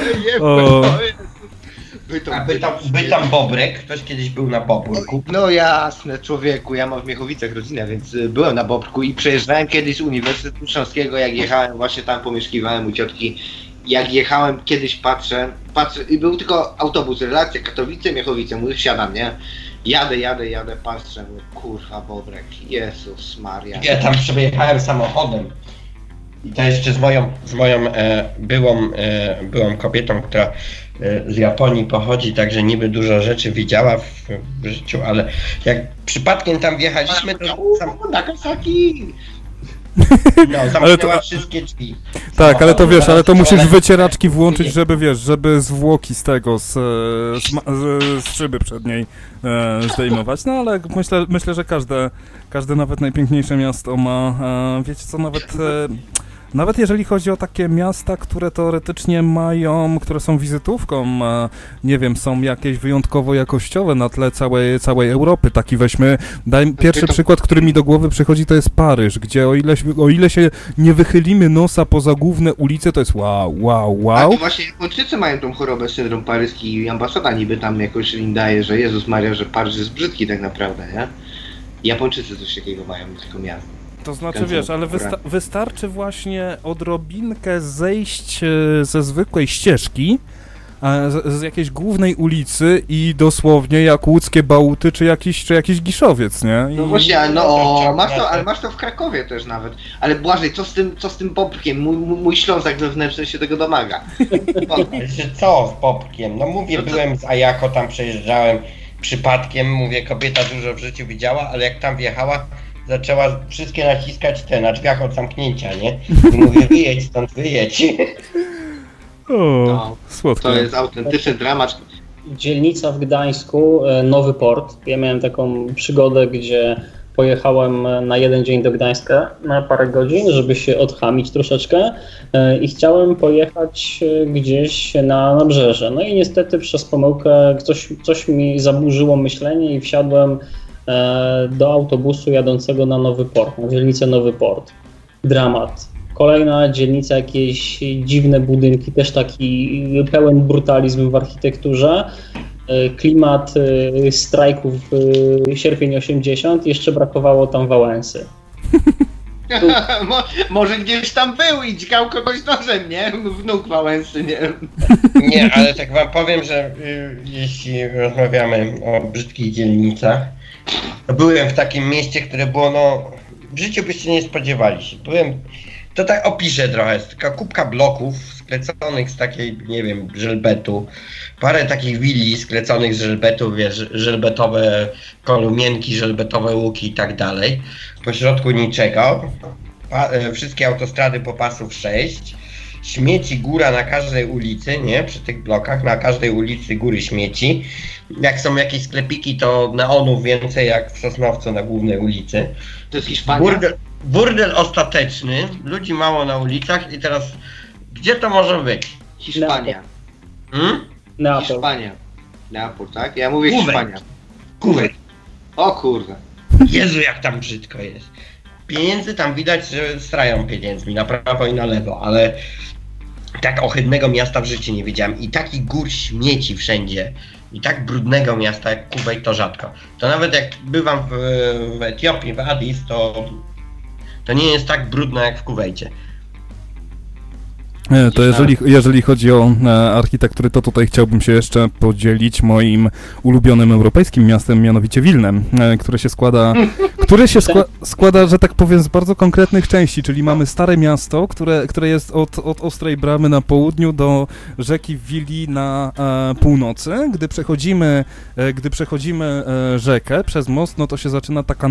Speaker 4: By tam Bobrek, ktoś kiedyś był na Bobrku.
Speaker 1: No jasne, człowieku, ja mam w Miechowicach rodzinę, więc byłem na Bobrku i przejeżdżałem kiedyś z Uniwersytetu Śląskiego, jak jechałem, właśnie tam pomieszkiwałem u ciotki. Jak jechałem, kiedyś patrzę i był tylko autobus, relacja Katowice-Miechowice, mówię, wsiadam, nie? Jadę, patrzę, mówię, kurwa Bobrek, Jezus Maria.
Speaker 4: Ja tam przejechałem samochodem. I to jeszcze z moją byłą kobietą, która z Japonii pochodzi, także niby dużo rzeczy widziała w życiu, ale jak przypadkiem tam wjechaliśmy, to
Speaker 1: Nagasaki!
Speaker 4: zamknęła wszystkie drzwi.
Speaker 3: Tak, ale to wiesz, ale to musisz
Speaker 4: One-
Speaker 3: wycieraczki włączyć, żeby zwłoki z tego, z szyby przedniej zdejmować. No ale myślę, że każde nawet najpiękniejsze miasto ma, wiecie co, nawet jeżeli chodzi o takie miasta, które teoretycznie które są wizytówką, nie wiem, są jakieś wyjątkowo jakościowe na tle całej Europy. Taki weźmy, pierwszy przykład, który mi do głowy przychodzi, to jest Paryż, gdzie o ile się nie wychylimy nosa poza główne ulice, to jest wow.
Speaker 1: A to właśnie Japończycy mają tą chorobę, syndrom paryski i ambasada niby tam jakoś im daje, że Jezus Maria, że Paryż jest brzydki tak naprawdę, nie? Japończycy coś takiego mają, nie tylko miasto.
Speaker 3: To znaczy, wiesz, ale wystarczy właśnie odrobinkę zejść ze zwykłej ścieżki, z jakiejś głównej ulicy i dosłownie jak łódzkie Bałuty, czy jakiś Giszowiec, nie?
Speaker 1: No właśnie, masz to w Krakowie też nawet. Ale Błażej, co z tym Bobkiem? Mój Ślązak wewnętrzny się tego domaga.
Speaker 4: Co z Bobkiem? No mówię, byłem z Ajako, tam przejeżdżałem przypadkiem, mówię, kobieta dużo w życiu widziała, ale jak tam wjechała, zaczęła wszystkie naciskać te na drzwiach od zamknięcia, nie? I mówię, wyjedź stąd, wyjedź.
Speaker 3: O, słodko.
Speaker 1: To jest autentyczny dramat.
Speaker 2: Dzielnica w Gdańsku, Nowy Port. Ja miałem taką przygodę, gdzie pojechałem na jeden dzień do Gdańska na parę godzin, żeby się odchamić troszeczkę i chciałem pojechać gdzieś na nabrzeże. No i niestety przez pomyłkę coś mi zaburzyło myślenie i wsiadłem do autobusu jadącego na Nowy Port, na dzielnicę Nowy Port. Dramat. Kolejna dzielnica, jakieś dziwne budynki, też taki pełen brutalizm w architekturze. Klimat strajków sierpień 80, jeszcze brakowało tam Wałęsy.
Speaker 1: Może gdzieś tam był i dźgał kogoś nożem, nie? Wnuk Wałęsy, nie?
Speaker 4: Nie, ale tak wam powiem, że jeśli rozmawiamy o brzydkich dzielnicach, to byłem w takim mieście, które było, no, w życiu byście nie spodziewali się. To tak opiszę trochę, jest taka kubka bloków skleconych z takiej, nie wiem, żelbetu, parę takich willi skleconych z żelbetu, wiesz, żelbetowe kolumienki, żelbetowe łuki i tak dalej. Po środku niczego, wszystkie autostrady po pasów 6, śmieci góra na każdej ulicy, nie, przy tych blokach, na każdej ulicy góry śmieci. Jak są jakieś sklepiki, to neonów więcej jak w Sosnowcu na głównej ulicy.
Speaker 1: To jest Hiszpania?
Speaker 4: Burdel ostateczny, ludzi mało na ulicach i teraz, gdzie to może być?
Speaker 1: Hiszpania.
Speaker 2: Neapol.
Speaker 1: Hiszpania. Neapol, tak? Ja mówię
Speaker 4: Kuwait.
Speaker 1: Hiszpania.
Speaker 4: Kuwait.
Speaker 1: O kurde.
Speaker 4: Jezu, jak tam brzydko jest. Pieniędzy tam widać, że strają pieniędzmi na prawo i na lewo, ale tak ohydnego miasta w życiu nie widziałem i takich gór śmieci wszędzie i tak brudnego miasta jak Kuwait to rzadko. To nawet jak bywam w Etiopii, w Addis, to nie jest tak brudno jak w Kuwejcie.
Speaker 3: To jeżeli chodzi o architektury, to tutaj chciałbym się jeszcze podzielić moim ulubionym europejskim miastem, mianowicie Wilnem, które się składa, że tak powiem, z bardzo konkretnych części, czyli mamy Stare Miasto, które jest od Ostrej Bramy na południu do rzeki Wili na północy. Gdy przechodzimy rzekę przez most, no to się zaczyna taka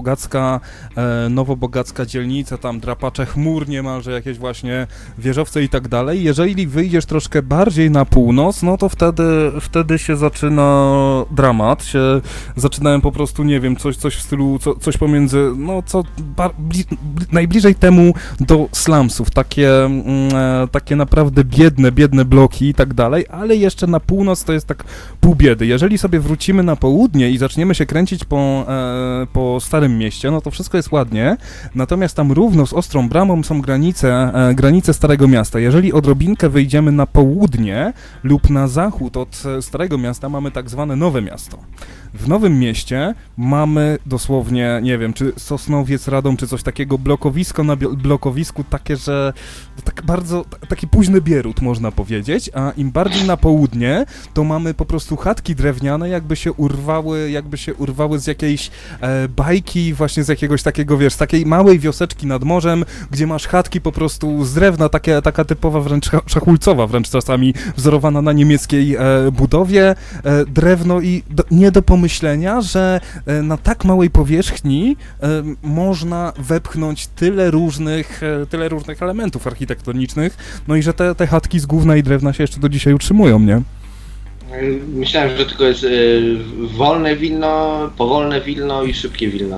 Speaker 3: nowobogacka dzielnica, tam drapacze chmur niemalże, jakieś właśnie wieżowce i tak dalej. Jeżeli wyjdziesz troszkę bardziej na północ, no to wtedy się zaczyna dramat, zaczynałem po prostu, nie wiem, coś w stylu, coś pomiędzy, no najbliżej temu do slumsów, takie naprawdę biedne bloki i tak dalej, ale jeszcze na północ to jest tak pół biedy. Jeżeli sobie wrócimy na południe i zaczniemy się kręcić po Starym Mieście, no to wszystko jest ładnie, natomiast tam równo z Ostrą Bramą są granice Starego Miasta. Jeżeli odrobinkę wyjdziemy na południe lub na zachód od Starego Miasta, mamy tak zwane Nowe Miasto. W Nowym Mieście mamy dosłownie, nie wiem, czy Sosnowiec, Radom, czy coś takiego, blokowisko na blokowisku, takie, że taki późny Bierut, można powiedzieć, a im bardziej na południe, to mamy po prostu chatki drewniane, jakby się urwały z jakiejś bajki, właśnie z jakiegoś takiego, wiesz, z takiej małej wioseczki nad morzem, gdzie masz chatki po prostu z drewna, taka typowa wręcz szachulcowa, wręcz czasami wzorowana na niemieckiej budowie, drewno i nie do pomyślenia, że na tak małej powierzchni można wepchnąć tyle różnych elementów architektonicznych, no i że te chatki z gówna i drewna się jeszcze do dzisiaj utrzymują, nie?
Speaker 1: Myślałem, że tylko jest wolne Wilno, powolne Wilno i szybkie Wilno,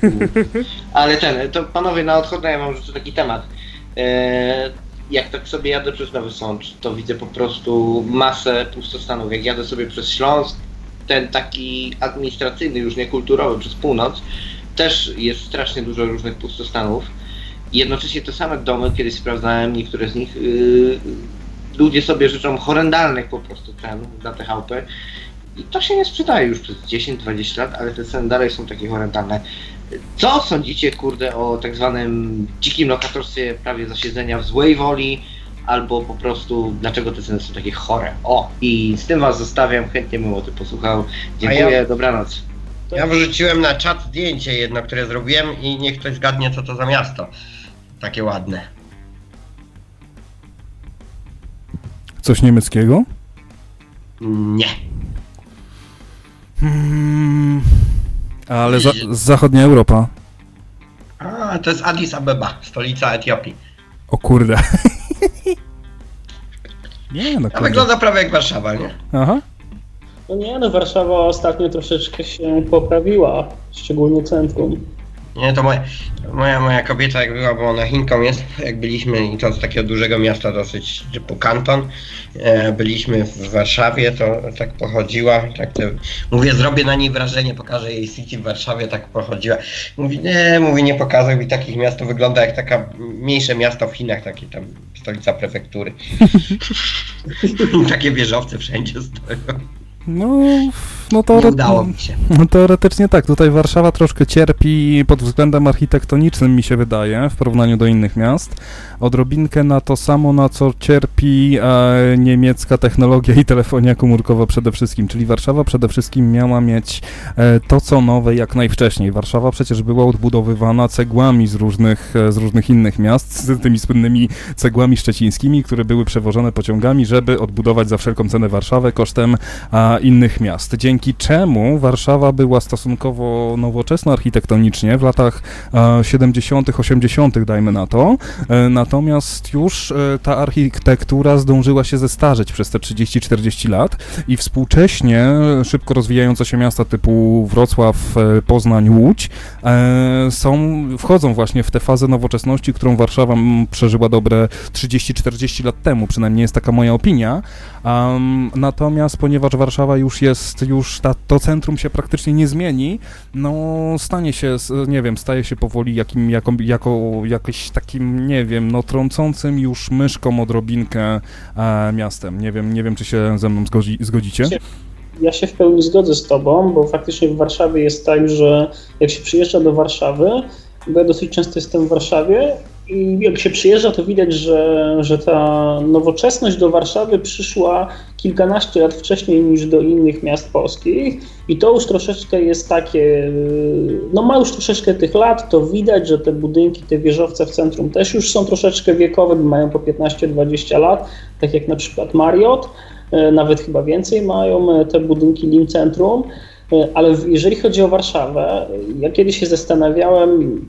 Speaker 1: ale to panowie, na odchodne ja mam jeszcze taki temat. Jak tak sobie jadę przez Nowy Sącz, to widzę po prostu masę pustostanów. Jak jadę sobie przez Śląsk, ten taki administracyjny, już nie kulturowy, przez północ, też jest strasznie dużo różnych pustostanów. Jednocześnie te same domy, kiedyś sprawdzałem, niektóre z nich, ludzie sobie życzą horrendalnych po prostu cen za te chałupy. I to się nie sprzedaje już przez 10-20 lat, ale te ceny dalej są takie horrendalne. Co sądzicie, kurde, o tak zwanym dzikim lokatorstwie, prawie zasiedzenia w złej woli, albo po prostu dlaczego te ceny są takie chore? I z tym was zostawiam, chętnie bym o tym posłuchał. Dziękuję, dobranoc.
Speaker 4: Ja wrzuciłem na czat zdjęcie jedno, które zrobiłem i niech ktoś zgadnie, co to za miasto. Takie ładne.
Speaker 3: Coś niemieckiego?
Speaker 4: Nie.
Speaker 3: Ale zachodnia Europa.
Speaker 4: A, to jest Addis Abeba, stolica Etiopii.
Speaker 3: O kurde. Nie, no
Speaker 4: A
Speaker 3: kurde.
Speaker 4: wygląda prawie jak Warszawa, nie?
Speaker 3: Aha.
Speaker 2: No nie, no Warszawa ostatnio troszeczkę się poprawiła, szczególnie centrum.
Speaker 4: Nie, to moja kobieta jak była, bo ona Chinką jest, jak byliśmy i to z takiego dużego miasta dosyć typu kanton, byliśmy w Warszawie, to tak pochodziła, mówię, zrobię na niej wrażenie, pokażę jej City w Warszawie, tak pochodziła. Mówi, nie pokazuj mi takich miast, to wygląda jak taka mniejsze miasto w Chinach, takie tam stolica prefektury. Takie wieżowce wszędzie stoją.
Speaker 3: No to
Speaker 4: Nie udało mi się.
Speaker 3: No teoretycznie tak, tutaj Warszawa troszkę cierpi pod względem architektonicznym, mi się wydaje, w porównaniu do innych miast. Odrobinkę na to samo, na co cierpi niemiecka technologia i telefonia komórkowa przede wszystkim, czyli Warszawa przede wszystkim miała mieć to, co nowe jak najwcześniej. Warszawa przecież była odbudowywana cegłami z różnych innych miast, z tymi słynnymi cegłami szczecińskimi, które były przewożone pociągami, żeby odbudować za wszelką cenę Warszawę kosztem innych miast. Dzięki czemu Warszawa była stosunkowo nowoczesna architektonicznie w latach 70., 80., dajmy na to. Natomiast już ta architektura zdążyła się zestarzeć przez te 30-40 lat i współcześnie szybko rozwijające się miasta typu Wrocław, Poznań, Łódź wchodzą właśnie w tę fazę nowoczesności, którą Warszawa przeżyła dobre 30-40 lat temu, przynajmniej jest taka moja opinia. Natomiast ponieważ Warszawa to centrum się praktycznie nie zmieni, no staje się powoli jakimś takim, nie wiem, no trącącym już myszką odrobinkę miastem. Nie wiem, czy się ze mną zgodzicie?
Speaker 2: Ja się w pełni zgodzę z tobą, bo faktycznie w Warszawie jest tak, że jak się przyjeżdża do Warszawy, bo ja dosyć często jestem w Warszawie, i jak się przyjeżdża, to widać, że ta nowoczesność do Warszawy przyszła kilkanaście lat wcześniej niż do innych miast polskich i to już troszeczkę jest takie, no ma już troszeczkę tych lat, to widać, że te budynki, te wieżowce w centrum też już są troszeczkę wiekowe, bo mają po 15-20 lat, tak jak na przykład Marriott, nawet chyba więcej mają te budynki Lim Centrum, ale jeżeli chodzi o Warszawę, ja kiedyś się zastanawiałem,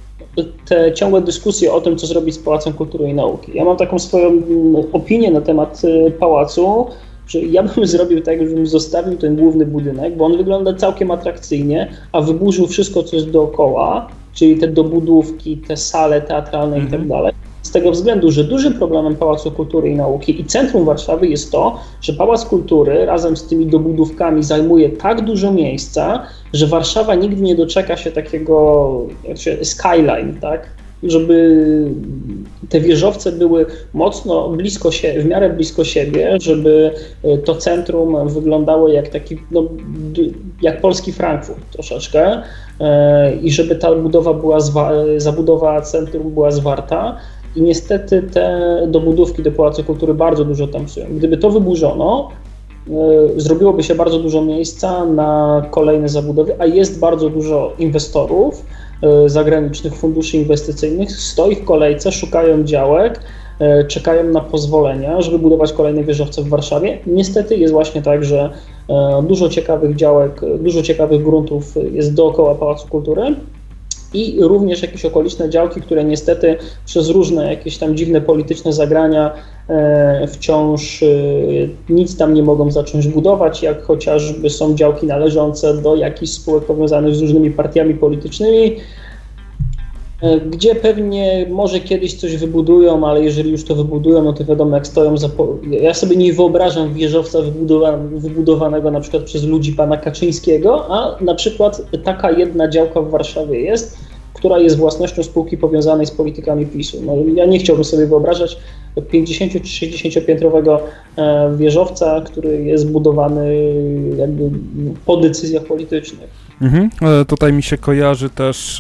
Speaker 2: te ciągłe dyskusje o tym, co zrobić z Pałacem Kultury i Nauki. Ja mam taką swoją opinię na temat pałacu, że ja bym zrobił tak, żebym zostawił ten główny budynek, bo on wygląda całkiem atrakcyjnie, a wyburzył wszystko, co jest dookoła, czyli te dobudówki, te sale teatralne i tak dalej. Z tego względu, że dużym problemem Pałacu Kultury i Nauki i centrum Warszawy jest to, że Pałac Kultury razem z tymi dobudówkami zajmuje tak dużo miejsca, że Warszawa nigdy nie doczeka się takiego skyline, tak? Żeby te wieżowce były mocno blisko siebie, w miarę blisko siebie, żeby to centrum wyglądało jak taki, no, jak polski Frankfurt troszeczkę i żeby ta zabudowa centrum była zwarta. I niestety te dobudówki do Pałacu Kultury bardzo dużo tam psują. Gdyby to wyburzono, zrobiłoby się bardzo dużo miejsca na kolejne zabudowy, a jest bardzo dużo inwestorów, zagranicznych funduszy inwestycyjnych, stoi w kolejce, szukają działek, czekają na pozwolenia, żeby budować kolejne wieżowce w Warszawie. Niestety jest właśnie tak, że dużo ciekawych działek, dużo ciekawych gruntów jest dookoła Pałacu Kultury, i również jakieś okoliczne działki, które niestety przez różne jakieś tam dziwne polityczne zagrania wciąż nic tam nie mogą zacząć budować, jak chociażby są działki należące do jakichś spółek powiązanych z różnymi partiami politycznymi, gdzie pewnie może kiedyś coś wybudują, ale jeżeli już to wybudują, no to wiadomo jak stoją ja sobie nie wyobrażam wieżowca wybudowanego na przykład przez ludzi pana Kaczyńskiego, a na przykład taka jedna działka w Warszawie jest, która jest własnością spółki powiązanej z politykami PiS-u. No, ja nie chciałbym sobie wyobrażać 50 czy 60-piętrowego wieżowca, który jest budowany jakby po decyzjach politycznych.
Speaker 3: Tutaj mi się kojarzy też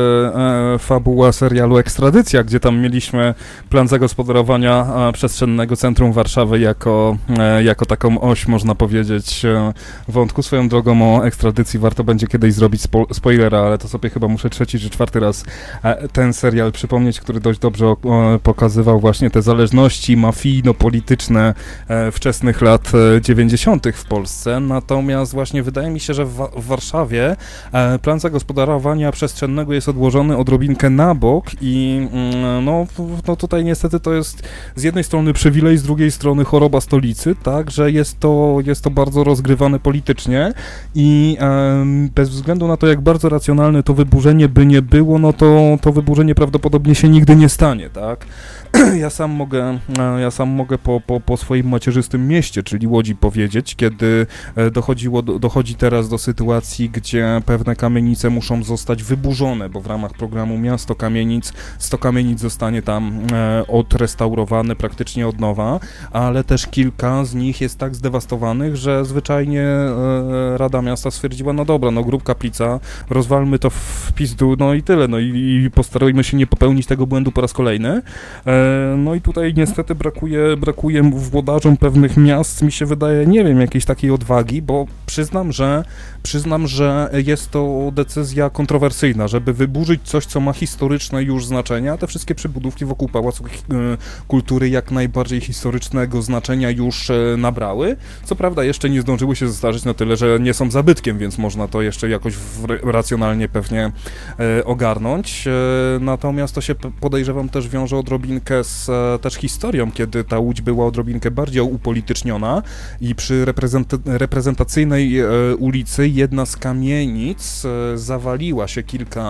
Speaker 3: fabuła serialu Ekstradycja, gdzie tam mieliśmy plan zagospodarowania przestrzennego centrum Warszawy jako taką oś, można powiedzieć, wątku. Swoją drogą o ekstradycji warto będzie kiedyś zrobić spoilera, ale to sobie chyba muszę 3. czy 4. raz ten serial przypomnieć, który dość dobrze pokazywał właśnie te zależności mafijno-polityczne wczesnych lat 90. w Polsce. Natomiast właśnie wydaje mi się, że w Warszawie ale plan zagospodarowania przestrzennego jest odłożony odrobinkę na bok i no tutaj niestety to jest z jednej strony przywilej, z drugiej strony choroba stolicy, tak, że jest to bardzo rozgrywane politycznie i bez względu na to, jak bardzo racjonalne to wyburzenie by nie było, no to wyburzenie prawdopodobnie się nigdy nie stanie, tak. Ja sam mogę po swoim macierzystym mieście, czyli Łodzi, powiedzieć, kiedy dochodzi teraz do sytuacji, gdzie pewne kamienice muszą zostać wyburzone, bo w ramach programu Miasto Kamienic 100 kamienic zostanie tam odrestaurowane praktycznie od nowa, ale też kilka z nich jest tak zdewastowanych, że zwyczajnie Rada Miasta stwierdziła, no dobra, no grób kaplica, rozwalmy to w pizdu, no i tyle, no i postarajmy się nie popełnić tego błędu po raz kolejny. No i tutaj niestety brakuje włodarzom pewnych miast, mi się wydaje, nie wiem, jakiejś takiej odwagi, bo przyznam, że jest to decyzja kontrowersyjna, żeby wyburzyć coś, co ma historyczne już znaczenie, a te wszystkie przybudówki wokół Pałacu Kultury jak najbardziej historycznego znaczenia już nabrały. Co prawda jeszcze nie zdążyły się zestarzyć na tyle, że nie są zabytkiem, więc można to jeszcze jakoś racjonalnie pewnie ogarnąć. Natomiast to się, podejrzewam, też wiąże odrobinkę z też historią, kiedy ta Łódź była odrobinkę bardziej upolityczniona i przy reprezentacyjnej ulicy jedna z kamienic zawaliła się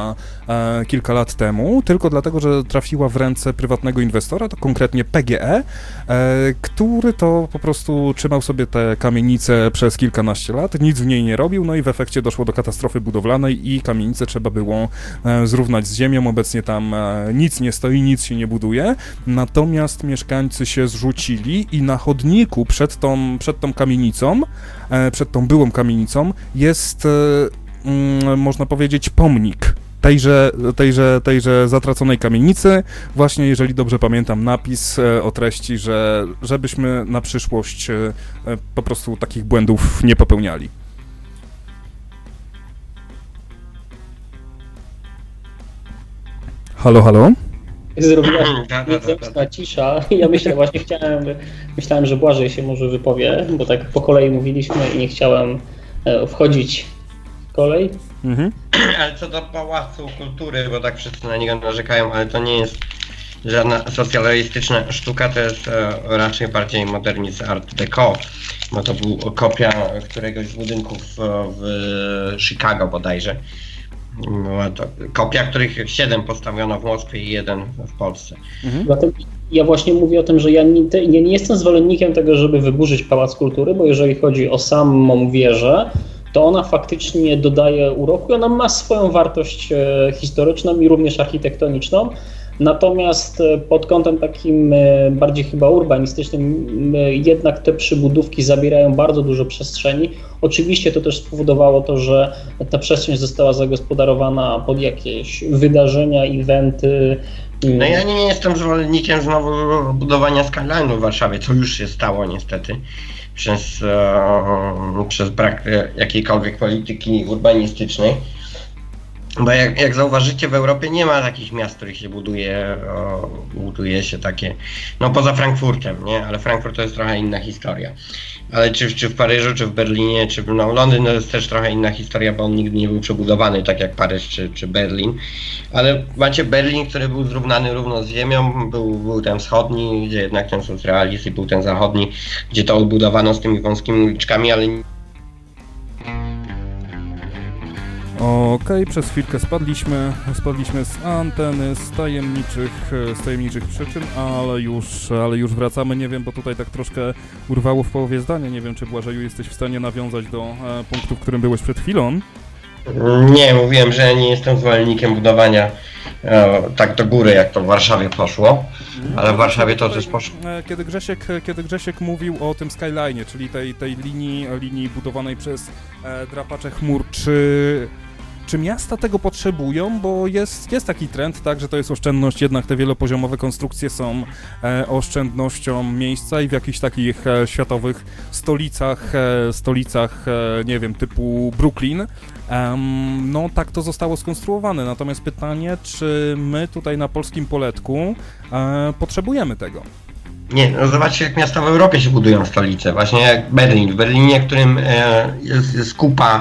Speaker 3: kilka lat temu, tylko dlatego, że trafiła w ręce prywatnego inwestora, to konkretnie PGE, który to po prostu trzymał sobie te kamienice przez kilkanaście lat, nic w niej nie robił, no i w efekcie doszło do katastrofy budowlanej i kamienicę trzeba było zrównać z ziemią. Obecnie tam nic nie stoi, nic się nie buduje, natomiast mieszkańcy się zrzucili i na chodniku przed tą kamienicą, przed tą byłą kamienicą jest, można powiedzieć, pomnik tejże zatraconej kamienicy. Właśnie, jeżeli dobrze pamiętam, napis o treści, żebyśmy na przyszłość po prostu takich błędów nie popełniali. Halo?
Speaker 2: Zrobiła się cisza. Ja myślałem, że Błażej się może wypowie, bo tak po kolei mówiliśmy i nie chciałem wchodzić w kolej.
Speaker 4: Mhm. Ale co do Pałacu Kultury, bo tak wszyscy na niego narzekają, ale to nie jest żadna socjalistyczna sztuka, to jest raczej bardziej modernizm Art Deco, bo to była kopia któregoś z budynków w Chicago bodajże. Była to kopia, których 7 postawiono w Moskwie i 1 w Polsce.
Speaker 2: Dlatego ja właśnie mówię o tym, że ja nie jestem zwolennikiem tego, żeby wyburzyć Pałac Kultury, bo jeżeli chodzi o samą wieżę, to ona faktycznie dodaje uroku i ona ma swoją wartość historyczną i również architektoniczną. Natomiast pod kątem takim bardziej chyba urbanistycznym jednak te przybudówki zabierają bardzo dużo przestrzeni. Oczywiście to też spowodowało to, że ta przestrzeń została zagospodarowana pod jakieś wydarzenia, eventy.
Speaker 4: No ja nie jestem zwolennikiem znowu budowania skyline'u w Warszawie, co już się stało niestety przez brak jakiejkolwiek polityki urbanistycznej. Bo jak zauważycie, w Europie nie ma takich miast, w których się buduje się takie, no poza Frankfurtem, nie? Ale Frankfurt to jest trochę inna historia. Ale czy w Paryżu, czy w Berlinie, czy Londyn to jest też trochę inna historia, bo on nigdy nie był przebudowany tak jak Paryż czy Berlin. Ale macie Berlin, który był zrównany równo z ziemią, był ten wschodni, gdzie jednak ten socrealizm, i był ten zachodni, gdzie to odbudowano z tymi wąskimi uliczkami, ale
Speaker 3: Okej, przez chwilkę spadliśmy z anteny z tajemniczych przyczyn, ale już wracamy. Nie wiem, bo tutaj tak troszkę urwało w połowie zdania. Nie wiem, czy Błażeju jesteś w stanie nawiązać do punktu, w którym byłeś przed chwilą.
Speaker 4: Nie, mówiłem, że nie jestem zwolennikiem budowania tak do góry, jak to w Warszawie poszło, ale w Warszawie to też poszło.
Speaker 3: Kiedy Grzesiek mówił o tym skyline, czyli tej linii budowanej przez drapacze chmur, czy miasta tego potrzebują? Bo jest taki trend, tak, że to jest oszczędność, jednak te wielopoziomowe konstrukcje są oszczędnością miejsca i w jakichś takich światowych stolicach, nie wiem, typu Brooklyn, no tak to zostało skonstruowane. Natomiast pytanie, czy my tutaj na polskim poletku potrzebujemy tego?
Speaker 4: Nie, no zobaczcie, jak miasta w Europie się budują stolice, właśnie jak Berlin. W Berlinie, w którym jest kupa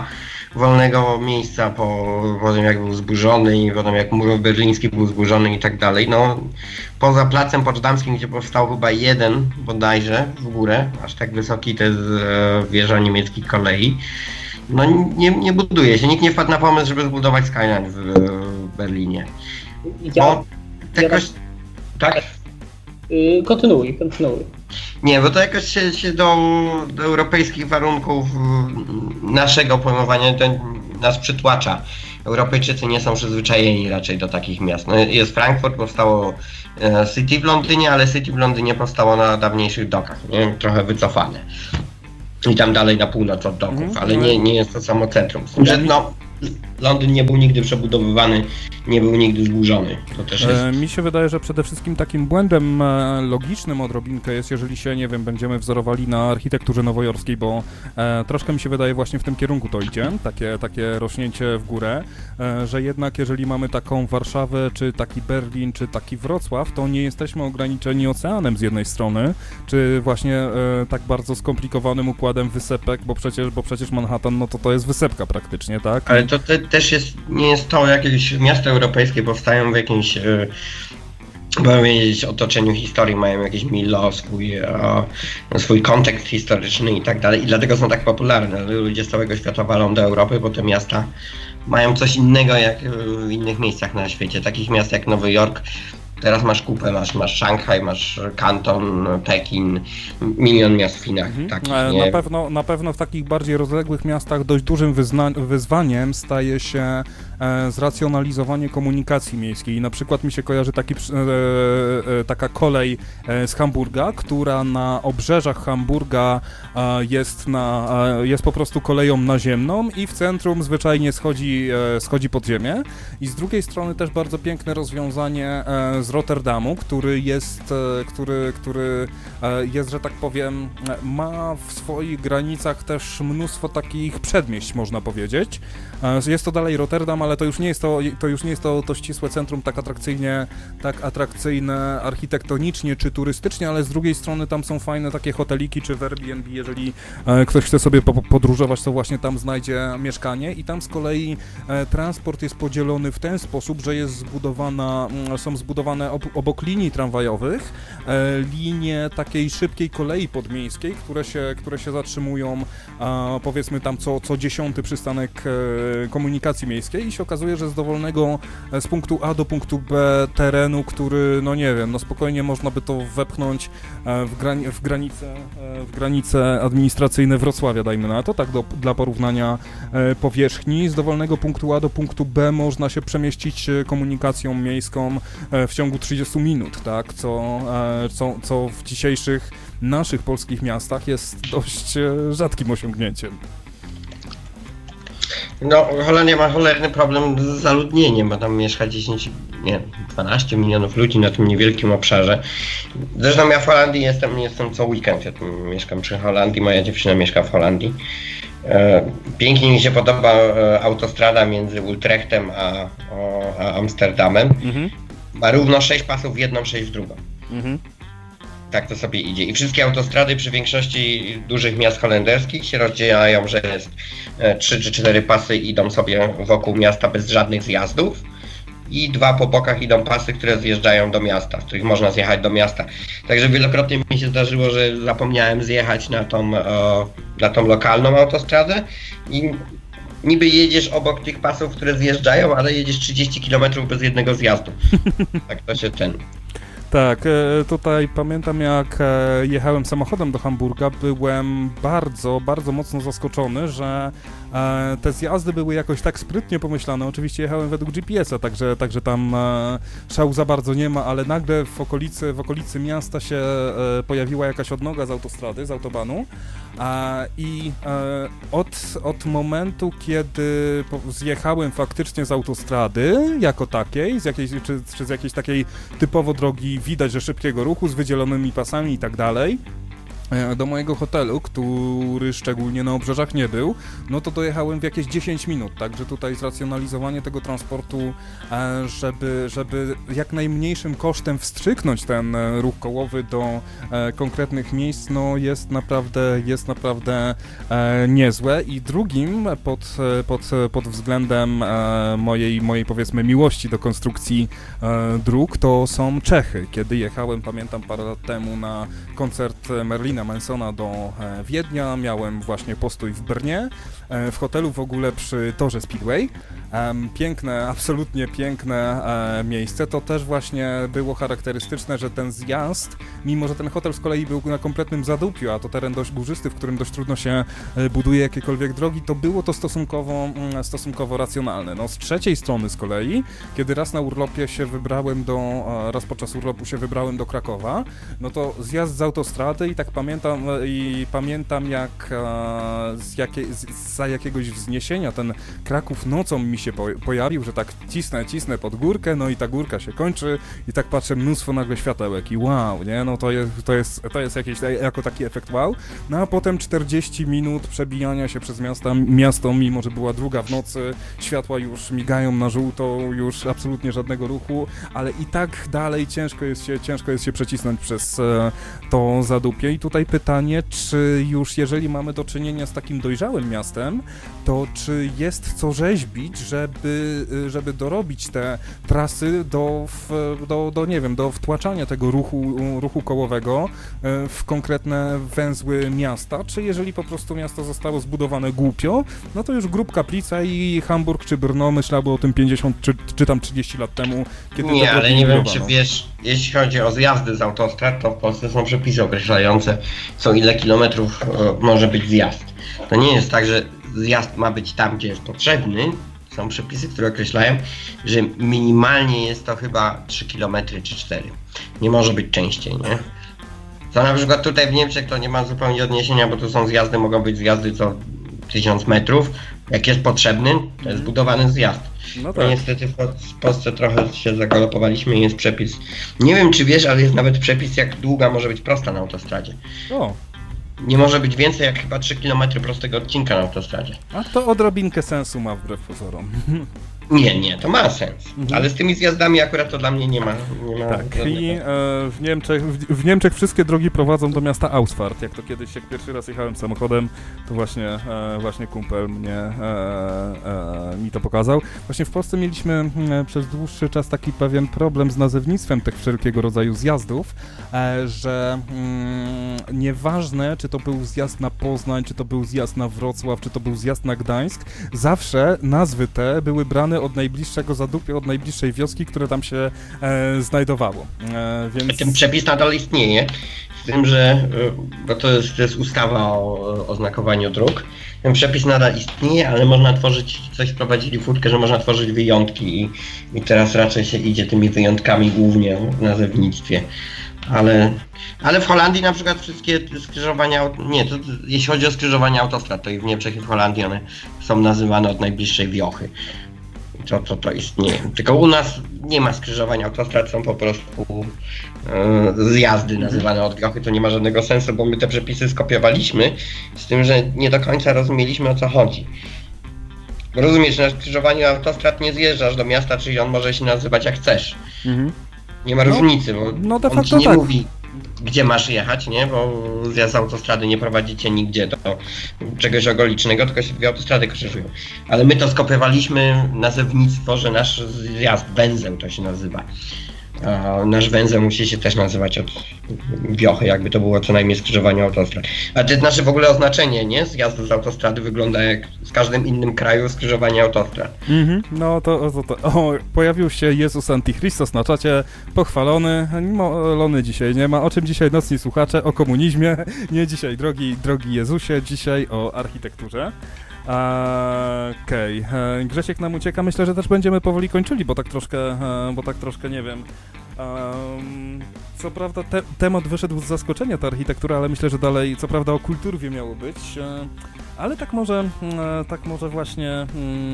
Speaker 4: wolnego miejsca po tym, jak był zburzony i potem jak mur berliński był zburzony i tak dalej. No, poza placem poczdamskim, gdzie powstał chyba jeden bodajże w górę, aż tak wysoki to jest wieża niemieckiej kolei. No nie buduje się, nikt nie wpadł na pomysł, żeby zbudować skyline w Berlinie. Bo jakoś... Tak?
Speaker 2: Kontynuuj.
Speaker 4: Nie, bo to jakoś się do europejskich warunków naszego pojmowania nas przytłacza. Europejczycy nie są przyzwyczajeni raczej do takich miast. No, jest Frankfurt, powstało City w Londynie, ale City w Londynie powstało na dawniejszych dokach, nie? Trochę wycofane. I tam dalej na północ od doków, ale nie jest to samo centrum. Z tym, że Londyn nie był nigdy przebudowywany, nie był nigdy zburzony. To też jest...
Speaker 3: Mi się wydaje, że przede wszystkim takim błędem logicznym odrobinkę jest, jeżeli się, nie wiem, będziemy wzorowali na architekturze nowojorskiej, bo troszkę mi się wydaje właśnie w tym kierunku to idzie, takie rośnięcie w górę, że jednak jeżeli mamy taką Warszawę, czy taki Berlin, czy taki Wrocław, to nie jesteśmy ograniczeni oceanem z jednej strony, czy właśnie tak bardzo skomplikowanym układem wysepek, bo przecież Manhattan, no to jest wysepka praktycznie, tak?
Speaker 4: Ale to też nie jest to, jakieś miasta europejskie powstają w jakimś, powiedzieć, otoczeniu historii, mają jakiś milo, swój kontekst historyczny i tak dalej i dlatego są tak popularne. Ludzie z całego świata walą do Europy, bo te miasta mają coś innego jak w innych miejscach na świecie. Takich miast jak Nowy Jork, teraz masz kupę, masz Szanghaj, masz Kanton, Pekin, milion miast w Chinach.
Speaker 3: Na pewno w takich bardziej rozległych miastach dość dużym wyzwaniem staje się zracjonalizowanie komunikacji miejskiej. Na przykład mi się kojarzy taka kolej z Hamburga, która na obrzeżach Hamburga jest po prostu koleją naziemną i w centrum zwyczajnie schodzi pod ziemię. I z drugiej strony też bardzo piękne rozwiązanie z Rotterdamu, który jest, że tak powiem, ma w swoich granicach też mnóstwo takich przedmieść, można powiedzieć. Jest to dalej Rotterdam, ale to już nie jest to ścisłe centrum tak atrakcyjne architektonicznie czy turystycznie, ale z drugiej strony tam są fajne takie hoteliki czy w Airbnb, jeżeli ktoś chce sobie podróżować, to właśnie tam znajdzie mieszkanie i tam z kolei transport jest podzielony w ten sposób, że są zbudowane obok linii tramwajowych linie takiej szybkiej kolei podmiejskiej, które się zatrzymują powiedzmy tam co 10 przystanek komunikacji miejskiej i się okazuje, że z dowolnego z punktu A do punktu B terenu, który, no nie wiem, no spokojnie można by to wepchnąć w granice administracyjne Wrocławia, dajmy na to, tak dla porównania powierzchni. Z dowolnego punktu A do punktu B można się przemieścić komunikacją miejską w ciągu 30 minut, tak, co w dzisiejszych naszych polskich miastach jest dość rzadkim osiągnięciem.
Speaker 4: No, Holandia ma cholerny problem z zaludnieniem, bo tam mieszka 12 milionów ludzi na tym niewielkim obszarze. Zresztą ja w Holandii jestem co weekend, ja mieszkam przy Holandii, moja dziewczyna mieszka w Holandii. Pięknie mi się podoba autostrada między Utrechtem a Amsterdamem. Ma równo 6 pasów w jedną, 6 w drugą. Tak to sobie idzie. I wszystkie autostrady przy większości dużych miast holenderskich się rozdzielają, że jest 3 czy 4 pasy idą sobie wokół miasta bez żadnych zjazdów i 2 po bokach idą pasy, które zjeżdżają do miasta, z których można zjechać do miasta. Także wielokrotnie mi się zdarzyło, że zapomniałem zjechać na tą lokalną autostradę i niby jedziesz obok tych pasów, które zjeżdżają, ale jedziesz 30 km bez jednego zjazdu. Tak to się
Speaker 3: Tak, tutaj pamiętam jak jechałem samochodem do Hamburga, byłem bardzo, bardzo mocno zaskoczony, że te zjazdy były jakoś tak sprytnie pomyślane. Oczywiście jechałem według GPS-a, także tam szału za bardzo nie ma, ale nagle w okolicy miasta się pojawiła jakaś odnoga z autostrady, z autobanu i od momentu, kiedy zjechałem faktycznie z autostrady jako takiej, czy z jakiejś takiej typowo drogi widać, że szybkiego ruchu, z wydzielonymi pasami i tak dalej, do mojego hotelu, który szczególnie na obrzeżach nie był, no to dojechałem w jakieś 10 minut, także tutaj zracjonalizowanie tego transportu, żeby jak najmniejszym kosztem wstrzyknąć ten ruch kołowy do konkretnych miejsc, no jest naprawdę niezłe. I drugim pod względem mojej powiedzmy miłości do konstrukcji dróg to są Czechy. Kiedy jechałem, pamiętam parę lat temu na koncert Marilina Mansona do Wiednia, miałem właśnie postój w Brnie, w hotelu w ogóle przy torze Speedway. Piękne, absolutnie piękne miejsce. To też właśnie było charakterystyczne, że ten zjazd, mimo że ten hotel z kolei był na kompletnym zadupiu, a to teren dość górzysty, w którym dość trudno się buduje jakiekolwiek drogi, to było to stosunkowo racjonalne. No z trzeciej strony z kolei, kiedy raz podczas urlopu się wybrałem do Krakowa, no to zjazd z autostrady i tak pamiętam jak za jakiegoś wzniesienia ten Kraków nocą mi się pojawił, że tak cisnę pod górkę, no i ta górka się kończy i tak patrzę, mnóstwo nagle światełek i wow, nie, no to jest jakiś jako taki efekt wow, no a potem 40 minut przebijania się przez miasto, mimo że była 2 w nocy, światła już migają na żółto, już absolutnie żadnego ruchu, ale i tak dalej ciężko jest się przecisnąć przez to zadupie. I tutaj pytanie, czy już jeżeli mamy do czynienia z takim dojrzałym miastem, to czy jest co rzeźbić, żeby dorobić te trasy do wtłaczania tego ruchu kołowego w konkretne węzły miasta, czy jeżeli po prostu miasto zostało zbudowane głupio, no to już Grób Kaplica i Hamburg czy Brno myślały o tym 50 czy tam 30 lat temu, kiedy
Speaker 4: nie, ale nie wiem, czy wiesz, jeśli chodzi o zjazdy z autostrad, to w Polsce są przepisy określające, co ile kilometrów może być zjazd. To nie jest tak, że zjazd ma być tam, gdzie jest potrzebny. Są przepisy, które określają, że minimalnie jest to chyba 3 km czy 4. Nie może być częściej, nie? To na przykład tutaj w Niemczech to nie ma zupełnie odniesienia, bo tu są zjazdy, mogą być zjazdy co 1000 metrów. Jak jest potrzebny, to jest budowany zjazd. No tak. Niestety w Polsce trochę się zagalopowaliśmy i jest przepis. Nie wiem, czy wiesz, ale jest nawet przepis, jak długa może być prosta na autostradzie. O. Nie może być więcej jak chyba 3 km prostego odcinka na autostradzie.
Speaker 3: A to odrobinkę sensu ma wbrew pozorom.
Speaker 4: Nie, to ma sens, ale z tymi zjazdami akurat to dla mnie nie ma
Speaker 3: tak, i w Niemczech wszystkie drogi prowadzą do miasta Ausfahrt. Jak to kiedyś, jak pierwszy raz jechałem samochodem, to właśnie kumpel mi to pokazał. Właśnie w Polsce mieliśmy przez dłuższy czas taki pewien problem z nazewnictwem tych wszelkiego rodzaju zjazdów, że nieważne, czy to był zjazd na Poznań, czy to był zjazd na Wrocław, czy to był zjazd na Gdańsk, zawsze nazwy te były brane od najbliższego zadupia, od najbliższej wioski, które tam się znajdowało.
Speaker 4: Więc... Ten przepis nadal istnieje, z tym, że bo to jest ustawa o oznakowaniu dróg. Ten przepis nadal istnieje, ale można tworzyć, coś wprowadzili furtkę, że można tworzyć wyjątki i teraz raczej się idzie tymi wyjątkami głównie w nazewnictwie. Ale w Holandii na przykład wszystkie skrzyżowania, jeśli chodzi o skrzyżowania autostrad, to i w Niemczech i w Holandii one są nazywane od najbliższej wiochy. To istnieje. Tylko u nas nie ma skrzyżowania autostrad, są po prostu zjazdy nazywane od wiochy, to nie ma żadnego sensu, bo my te przepisy skopiowaliśmy, z tym, że nie do końca rozumieliśmy, o co chodzi. Rozumiesz, na skrzyżowaniu autostrad nie zjeżdżasz do miasta, czyli on może się nazywać jak chcesz. Nie ma różnicy, bo on ci nie mówi, gdzie masz jechać, nie? Bo zjazd z autostrady nie prowadzi cię nigdzie do czegoś okolicznego, tylko się dwie autostrady krzyżują. Ale my to skopiowaliśmy nazewnictwo, że nasz zjazd, węzeł to się nazywa. A nasz węzeł musi się też nazywać od wiochy, jakby to było co najmniej skrzyżowanie autostrad. A to znaczy w ogóle oznaczenie, nie? Zjazdu z autostrady wygląda jak w każdym innym kraju skrzyżowanie autostrad.
Speaker 3: No to pojawił się Jezus Antichristos na czacie, pochwalony, molony dzisiaj nie ma. O czym dzisiaj nocni słuchacze? O komunizmie, nie dzisiaj drogi Jezusie, dzisiaj o architekturze. Okej. Grzesiek nam ucieka, myślę, że też będziemy powoli kończyli, bo tak troszkę nie wiem. Co prawda temat wyszedł z zaskoczenia, ta architektura, ale myślę, że dalej, co prawda o kulturwie miało być, ale tak może właśnie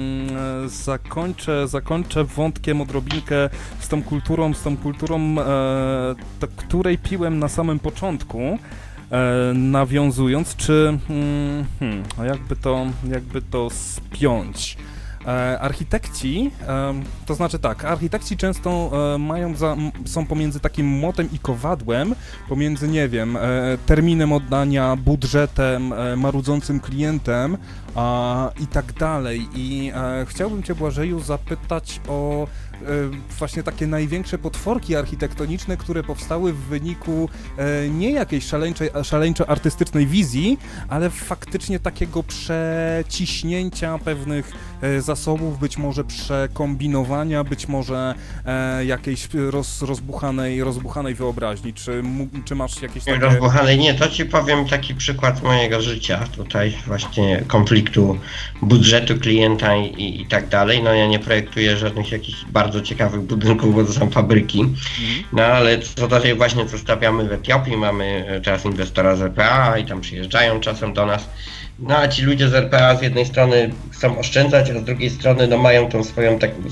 Speaker 3: zakończę wątkiem odrobinkę z tą kulturą, której piłem na samym początku. nawiązując, czy jakby to spiąć? Architekci, to znaczy tak, architekci często są pomiędzy takim młotem i kowadłem, pomiędzy, nie wiem, terminem oddania, budżetem, marudzącym klientem i tak dalej. I chciałbym Cię, Błażeju, zapytać o właśnie takie największe potworki architektoniczne, które powstały w wyniku nie jakiejś szaleńczo artystycznej wizji, ale faktycznie takiego przeciśnięcia pewnych zasobów, być może przekombinowania, być może jakiejś rozbuchanej wyobraźni. Czy masz jakieś takie...
Speaker 4: Rozbuchanej nie, to Ci powiem taki przykład mojego życia, tutaj właśnie konfliktu budżetu klienta i tak dalej. No ja nie projektuję żadnych jakichś bardzo ciekawych budynków, bo to są fabryki. No ale co dalej właśnie co stawiamy w Etiopii, mamy teraz inwestora z RPA i tam przyjeżdżają czasem do nas. No a ci ludzie z RPA z jednej strony chcą oszczędzać, a z drugiej strony no mają tą swoją